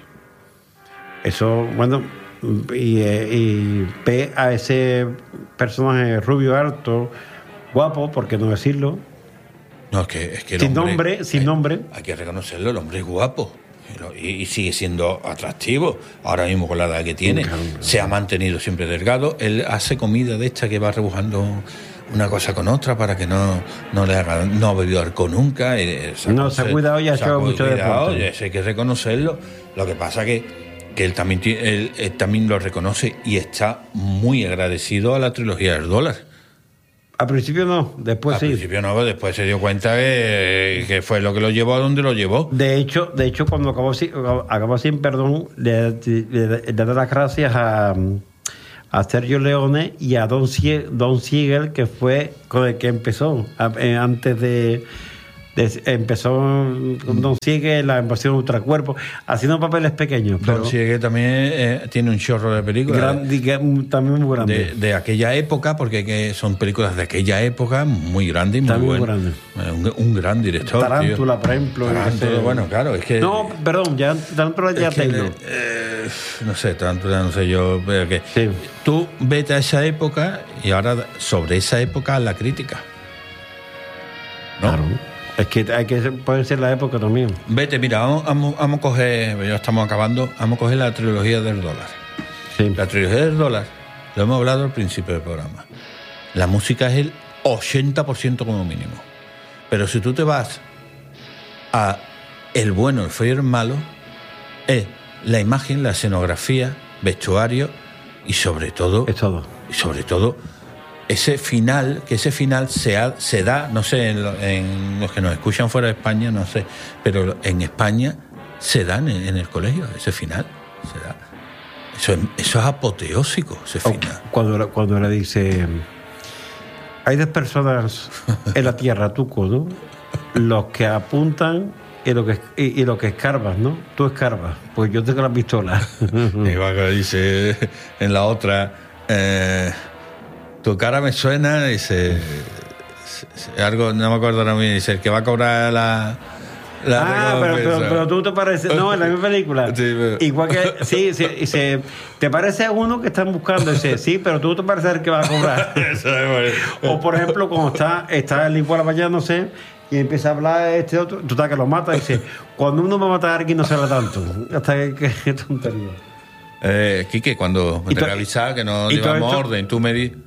Eso, bueno, y, eh, y ve a ese personaje rubio, alto, guapo, por qué no decirlo. No, es que, es que el sin hombre, nombre, sin hay, nombre. Hay que reconocerlo, el hombre es guapo. Y, y sigue siendo atractivo. Ahora mismo con la edad que tiene, se ha mantenido siempre delgado. Él hace comida de esta que va rebujando una cosa con otra para que no, no le haga, no ha bebido alcohol nunca. Se no, se ha cuidado y ha hecho mucho deporte. Eso hay que reconocerlo. Lo que pasa que, que él, también, él, él también lo reconoce y está muy agradecido a la trilogía del dólar. Al principio no, después Al sí. Al principio no, después se dio cuenta que, que fue lo que lo llevó a donde lo llevó. De hecho, de hecho cuando acabó, acabó sin perdón, le, le, le da las gracias a, a Sergio Leone y a Don, Sie, Don Siegel, que fue con el que empezó, a, eh, antes de... Empezó con Don Siegel la invasión de ultracuerpos, haciendo papeles pequeños. Don Siegel también eh, tiene un chorro de películas. Grande, también muy grande. De, de aquella época, porque que son películas de aquella época muy grandes y muy buenas. Grande. Un, un gran director. Tarántula, tío. por ejemplo. Tarántula, bueno, claro, es que. No, perdón, ya Tarántula ya Taylor. Eh, no sé, Tarántula, no sé yo. Pero que sí. Tú vete a esa época y ahora sobre esa época la crítica. ¿No? Claro. Es que hay que puede ser la época también. Vete, mira, vamos, vamos, vamos a coger, ya estamos acabando, vamos a coger la trilogía del dólar. Sí. La trilogía del dólar, lo hemos hablado al principio del programa. La música es el ochenta por ciento como mínimo. Pero si tú te vas a el bueno, el feo y el malo, es la imagen, la escenografía, vestuario y sobre todo... Es todo. Y sobre todo... ese final, que ese final se, ha, se da, no sé, en, lo, en los que nos escuchan fuera de España, no sé, pero en España se da en, en el colegio, ese final, se da. Eso, eso es apoteósico, ese final. Cuando, cuando le dice, hay dos personas en la tierra, Tuco, ¿no? Los que apuntan y los que, y, y lo que escarbas, ¿no? Tú escarbas, pues yo tengo la pistola. Igual que dice en la otra... Eh, tu cara me suena, dice, algo, no me acuerdo ahora mismo, dice, el que va a cobrar la... la ah, pero, pero, pero tú te pareces, no, en la misma película. Sí, pero... Igual que, sí, sí, dice, te parece a uno que están buscando, dice, sí, pero tú te pareces el que va a cobrar. O por ejemplo, cuando está, está el igual bañándose y empieza a hablar este otro, tú estás que lo mata y dice, cuando uno va a matar a alguien no se habla tanto. Hasta que, qué tontería. Eh, Quique, cuando me tenga que avisar que no llevamos orden, tú me dices...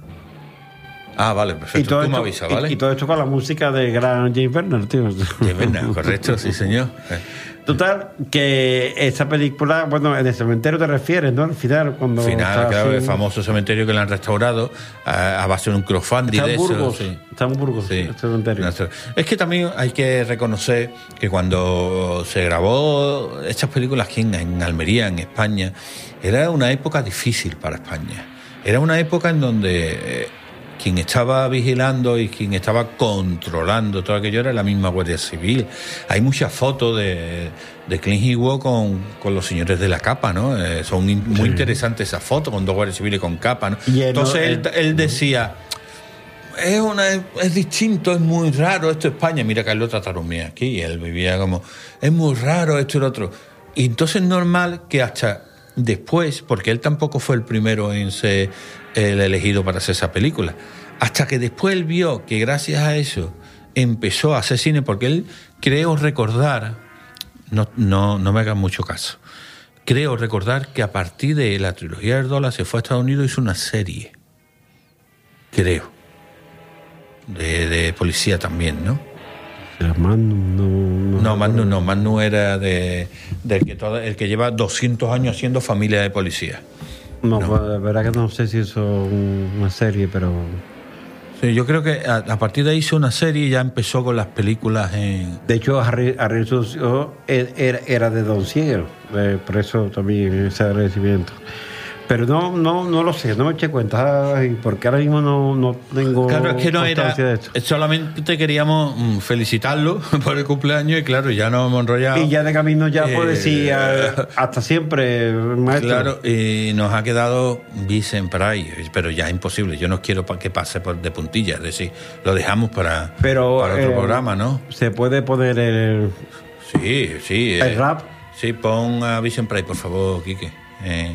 Ah, vale, perfecto. Tú esto, me avisas, ¿vale? Y, y todo esto con la música de gran James Bernard, tío. James Bernard, correcto, sí, señor. Total, que esa película, bueno, en el cementerio te refieres, ¿no? Al final, cuando... Final, claro, así... el famoso cementerio que le han restaurado a, a base de un crowdfunding. Está en de Burgos, eso, sí. Está en Burgos, sí. El cementerio. Es que también hay que reconocer que cuando se grabó estas películas aquí en, en Almería, en España, era una época difícil para España. Era una época en donde... Eh, quien estaba vigilando y quien estaba controlando todo aquello era la misma Guardia Civil. Hay muchas fotos de, de Clint Eastwood con, con los señores de la capa, ¿no? Eh, son in, muy sí. interesantes esas fotos con dos guardias civiles con capa, ¿no? Y Entonces no, él, él decía, es, una, es distinto, es muy raro esto es España. Mira que él lo trataron bien aquí y él vivía como, es muy raro esto y lo otro. Y entonces es normal que hasta después, porque él tampoco fue el primero en ser el elegido para hacer esa película, hasta que después él vio que gracias a eso empezó a hacer cine, porque él, creo recordar, no, no, no me hagan mucho caso, creo recordar que a partir de la trilogía del dólar se fue a Estados Unidos y hizo una serie, creo, de, de policía también, ¿no? Magnum no, no, no, Magnum no, Magnum era de, de el, que toda, el que lleva doscientos años haciendo Familia de Policía. No, no. Pues, la verdad que no sé si hizo una serie, pero... Sí, yo creo que a, a partir de ahí hizo una serie y ya empezó con las películas en... De hecho, Harry, Harry era, era de Don Siegel, eh, por eso también ese agradecimiento. Pero no, no, no lo sé, no me eché cuenta, ay, porque ahora mismo no, no tengo claro, es que no era, de esto. Solamente queríamos felicitarlo por el cumpleaños y claro, ya nos hemos enrollado. Y ya de camino ya eh, puedo decir hasta siempre, maestro. Claro, y nos ha quedado Vincent Price, pero ya es imposible, yo no quiero que pase por de puntillas, es decir, lo dejamos para, pero, para otro eh, programa, ¿no? Se puede poner el... Sí, sí. El eh, rap. Sí, pon a Vincent Price, por favor, Quique. Eh...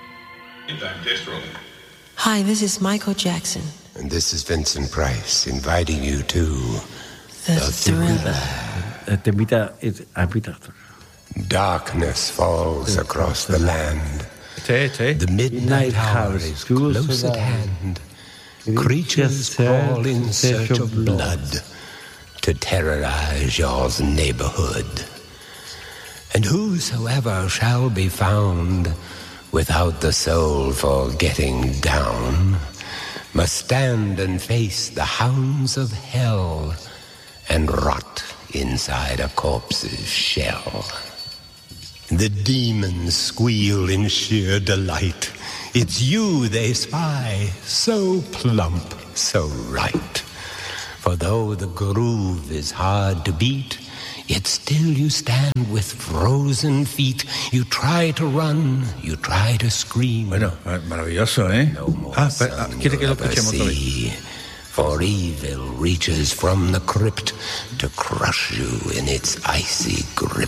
Hi, this is Michael Jackson. And this is Vincent Price inviting you to The, the Thriller. Te invita a invitar. Darkness falls across the land. Sí, sí. The midnight hour is close at hand. Creatures crawl in search of blood to terrorize your neighborhood. And whosoever shall be found without the soul for getting down must stand and face the hounds of hell and rot inside a corpse's shell. The demons squeal in sheer delight. It's you they spy, so plump, so right. For though the groove is hard to beat, yet still you stand with frozen feet. You try to run, you try to scream. Bueno, maravilloso, ¿eh? No ah, pero, ah, ¿quiere que lo escuchemos otra vez? For evil reaches from the crypt to crush you in its icy grip.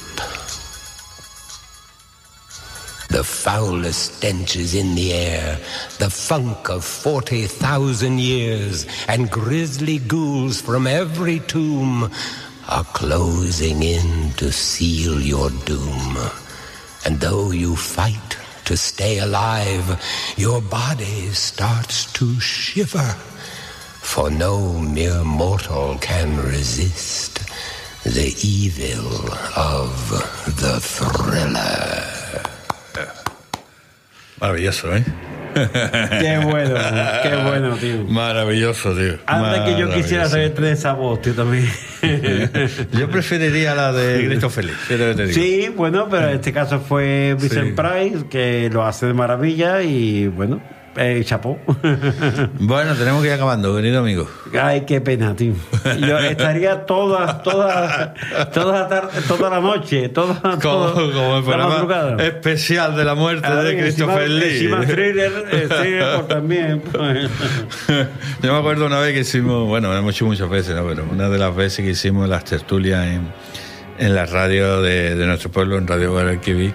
The foulest stench is in the air, the funk of forty thousand years, and grisly ghouls from every tomb are closing in to seal your doom. And though you fight to stay alive, your body starts to shiver, for no mere mortal can resist the evil of the thriller. Maravilloso, ¿eh? Qué bueno, qué bueno, tío. Maravilloso, tío. Anda que yo quisiera saberte de esa voz, tío, también. Yo preferiría la de Christopher Lee. Sí, bueno, pero en este caso fue Vincent sí. Price, que lo hace de maravilla y, bueno, eh, chapó. Bueno, tenemos que ir acabando, querido amigo. Ay, qué pena, tío. Yo estaría toda, toda, toda la tarde, toda la noche, toda, como, toda como el programa especial de la muerte a de ver, Christopher encima, Lee. Encima thriller, eh, thriller también. Pues. Yo me acuerdo una vez que hicimos, bueno, hemos hecho muchas veces, ¿no? Pero una de las veces que hicimos las tertulias en, en la radio de, de nuestro pueblo, en Radio Guadalquivir,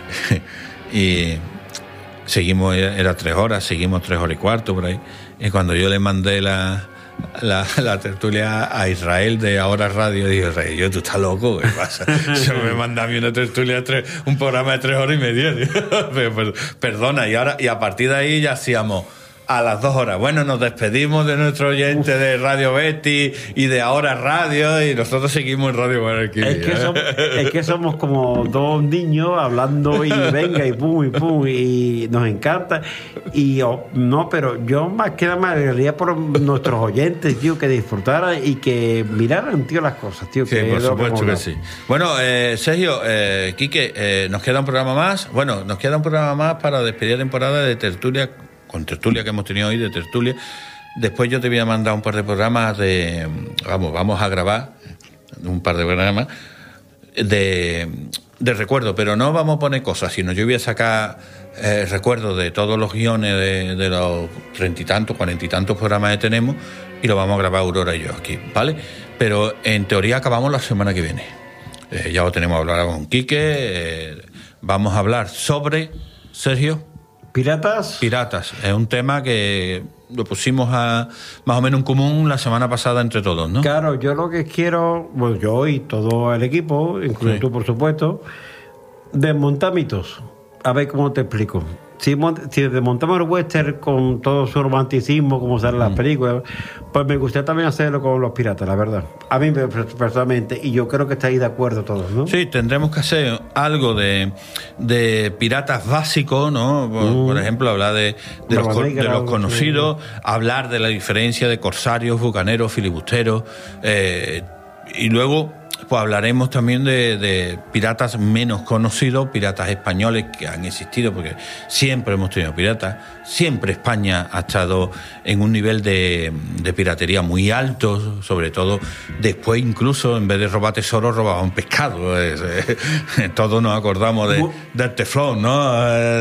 y seguimos, era tres horas, seguimos tres horas y cuarto por ahí. Y cuando yo le mandé la, la, la tertulia a Israel de Ahora Radio, dije, Israel, yo, tú estás loco, ¿qué pasa? Se me manda a mí una tertulia, tres, un programa de tres horas y media. Perdona, y ahora y a partir de ahí ya hacíamos a las dos horas. Bueno, nos despedimos de nuestro oyente de Radio Betty y de Ahora Radio, y nosotros seguimos en Radio Guadalquivir. Es que, somos, es que somos como dos niños hablando y venga y pum y pum, y nos encanta. Y oh, no, pero yo más que nada me alegraría por nuestros oyentes, tío, que disfrutaran y que miraran, tío, las cosas, tío. Sí, que por supuesto que sí. Bueno, eh, Sergio, eh, Quique, eh, nos queda un programa más. Bueno, nos queda un programa más para despedir temporada de tertulia, con tertulia que hemos tenido hoy, de tertulia. Después yo te voy a mandar un par de programas de... Vamos, vamos a grabar un par de programas de, de recuerdo, pero no vamos a poner cosas, sino yo voy a sacar eh, recuerdos de todos los guiones de, de los treinta y tantos, cuarenta y tantos programas que tenemos, y lo vamos a grabar Aurora y yo aquí, ¿vale? Pero en teoría acabamos la semana que viene. Eh, ya lo tenemos hablado con Quique. Eh, vamos a hablar sobre, Sergio... ¿Piratas? Piratas. Es un tema que lo pusimos a, más o menos en común la semana pasada entre todos, ¿no? Claro, yo lo que quiero, bueno, yo y todo el equipo, incluso sí. tú, por supuesto, desmontar mitos. A ver cómo te explico. Si, si desmontamos el western con todo su romanticismo, como salen mm. las películas, pues me gustaría también hacerlo con los piratas, la verdad. A mí personalmente, y yo creo que estáis de acuerdo todos, ¿no? Sí, tendremos que hacer algo de, de piratas básicos, ¿no? Por, mm. por ejemplo, hablar de, de, los, de los conocidos, sí. hablar de la diferencia de corsarios, bucaneros, filibusteros, eh, y luego... pues hablaremos también de, de piratas menos conocidos, piratas españoles que han existido, porque siempre hemos tenido piratas, siempre España ha estado en un nivel de, de piratería muy alto, sobre todo después incluso en vez de robar tesoros robaban pescado. Es, eh, todos nos acordamos de, del teflón, ¿no?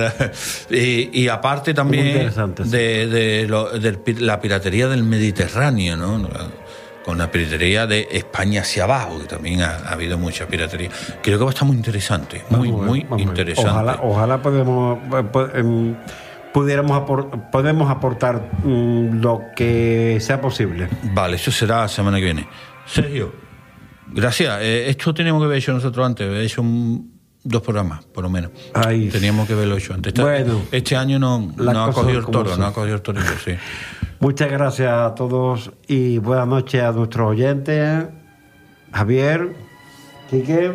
Y, y aparte también de, de, lo, de la piratería del Mediterráneo, ¿no? Con la piratería de España hacia abajo, que también ha, ha habido mucha piratería. Creo que va a estar muy interesante, muy, vamos muy vamos interesante. Ojalá, ojalá podemos, pudiéramos apor, podemos aportar mmm, lo que sea posible. Vale, eso será la semana que viene. Sergio, gracias. Eh, esto tenemos que haber hecho nosotros antes, haber hecho un, dos programas, por lo menos. Ay. Teníamos que verlo hecho antes. Bueno, este año no, no ha cogido el toro, son. no ha cogido el torito, sí. Muchas gracias a todos y buenas noches a nuestros oyentes. Javier, Quique.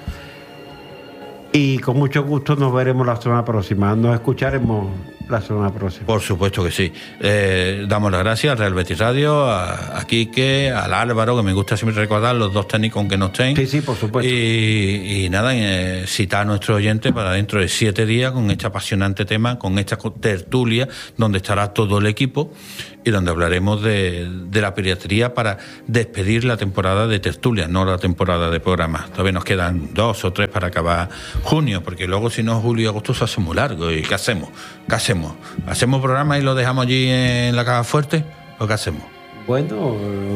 Y con mucho gusto nos veremos la semana próxima. Nos escucharemos la semana próxima. Por supuesto que sí. Eh, damos las gracias al Real Betis Radio, a, a Quique, al Álvaro, que me gusta siempre recordar, los dos técnicos aunque no estén. Sí, sí, por supuesto. Y, y nada, eh, citar a nuestro oyente para dentro de siete días con este apasionante tema, con esta tertulia, donde estará todo el equipo y donde hablaremos de, de la piratería para despedir la temporada de tertulia, no la temporada de programas. Todavía nos quedan dos o tres para acabar junio, porque luego si no, julio y agosto se hace muy largo. ¿Y qué hacemos? ¿Qué hacemos? ¿Hacemos programa y lo dejamos allí en la caja fuerte? ¿O qué hacemos? Bueno,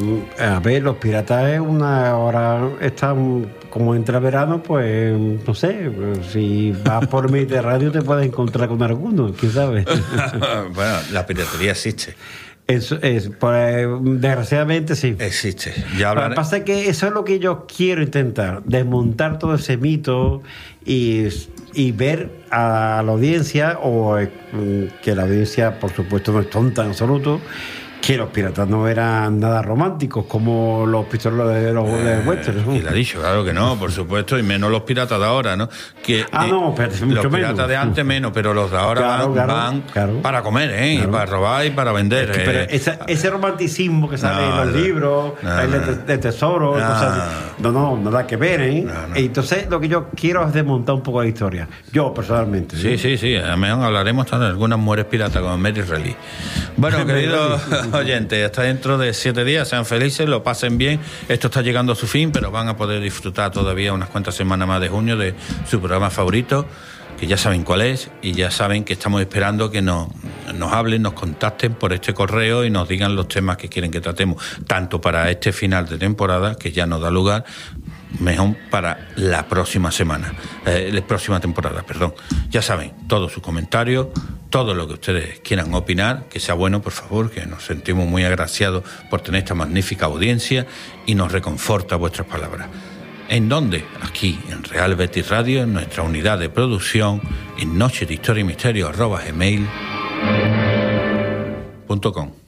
a ver, los piratas es una hora, están como entra verano, pues no sé, si vas por Mediterráneo te puedes encontrar con alguno, quién sabe. Bueno, la piratería existe. Eso es, pues, desgraciadamente sí. Existe. Ya hablaré... Lo que pasa es que eso es lo que yo quiero intentar, desmontar todo ese mito y, y ver a la audiencia, o eh, que la audiencia, por supuesto, no es tonta en absoluto, que los piratas no eran nada románticos como los pistoleros de los eh, westerns, ¿no? Y lo ha dicho, claro que no, por supuesto, y menos los piratas de ahora, ¿no? Que, ah, eh, no, pero mucho los piratas menos. de antes menos, pero los de ahora Claro, van, claro, van claro. para comer, ¿eh? Claro. Y para robar y para vender. Es que, pero eh. ese, ese romanticismo que sale No, en los no, libros, no, el no, de, de tesoro, no. cosas así. no, no, nada que ver, ¿eh? No, no. Entonces, lo que yo quiero es desmontar un poco la historia. Yo, personalmente. Sí, ¿no? sí, sí. A lo mejor hablaremos de algunas mujeres piratas como Mary Relly. Bueno, queridos oyentes, hasta dentro de siete días, sean felices, lo pasen bien. Esto está llegando a su fin, pero van a poder disfrutar todavía unas cuantas semanas más de junio de su programa favorito, que ya saben cuál es, y ya saben que estamos esperando que nos, nos hablen, nos contacten por este correo y nos digan los temas que quieren que tratemos, tanto para este final de temporada, que ya nos da lugar, mejor para la próxima semana, eh, la próxima temporada, perdón. Ya saben, todos sus comentarios, todo lo que ustedes quieran opinar, que sea bueno, por favor, que nos sentimos muy agraciados por tener esta magnífica audiencia y nos reconforta vuestras palabras. ¿En dónde? Aquí, en Real Betis Radio, en nuestra unidad de producción, en noche de historia y misterio arroba gmail punto com.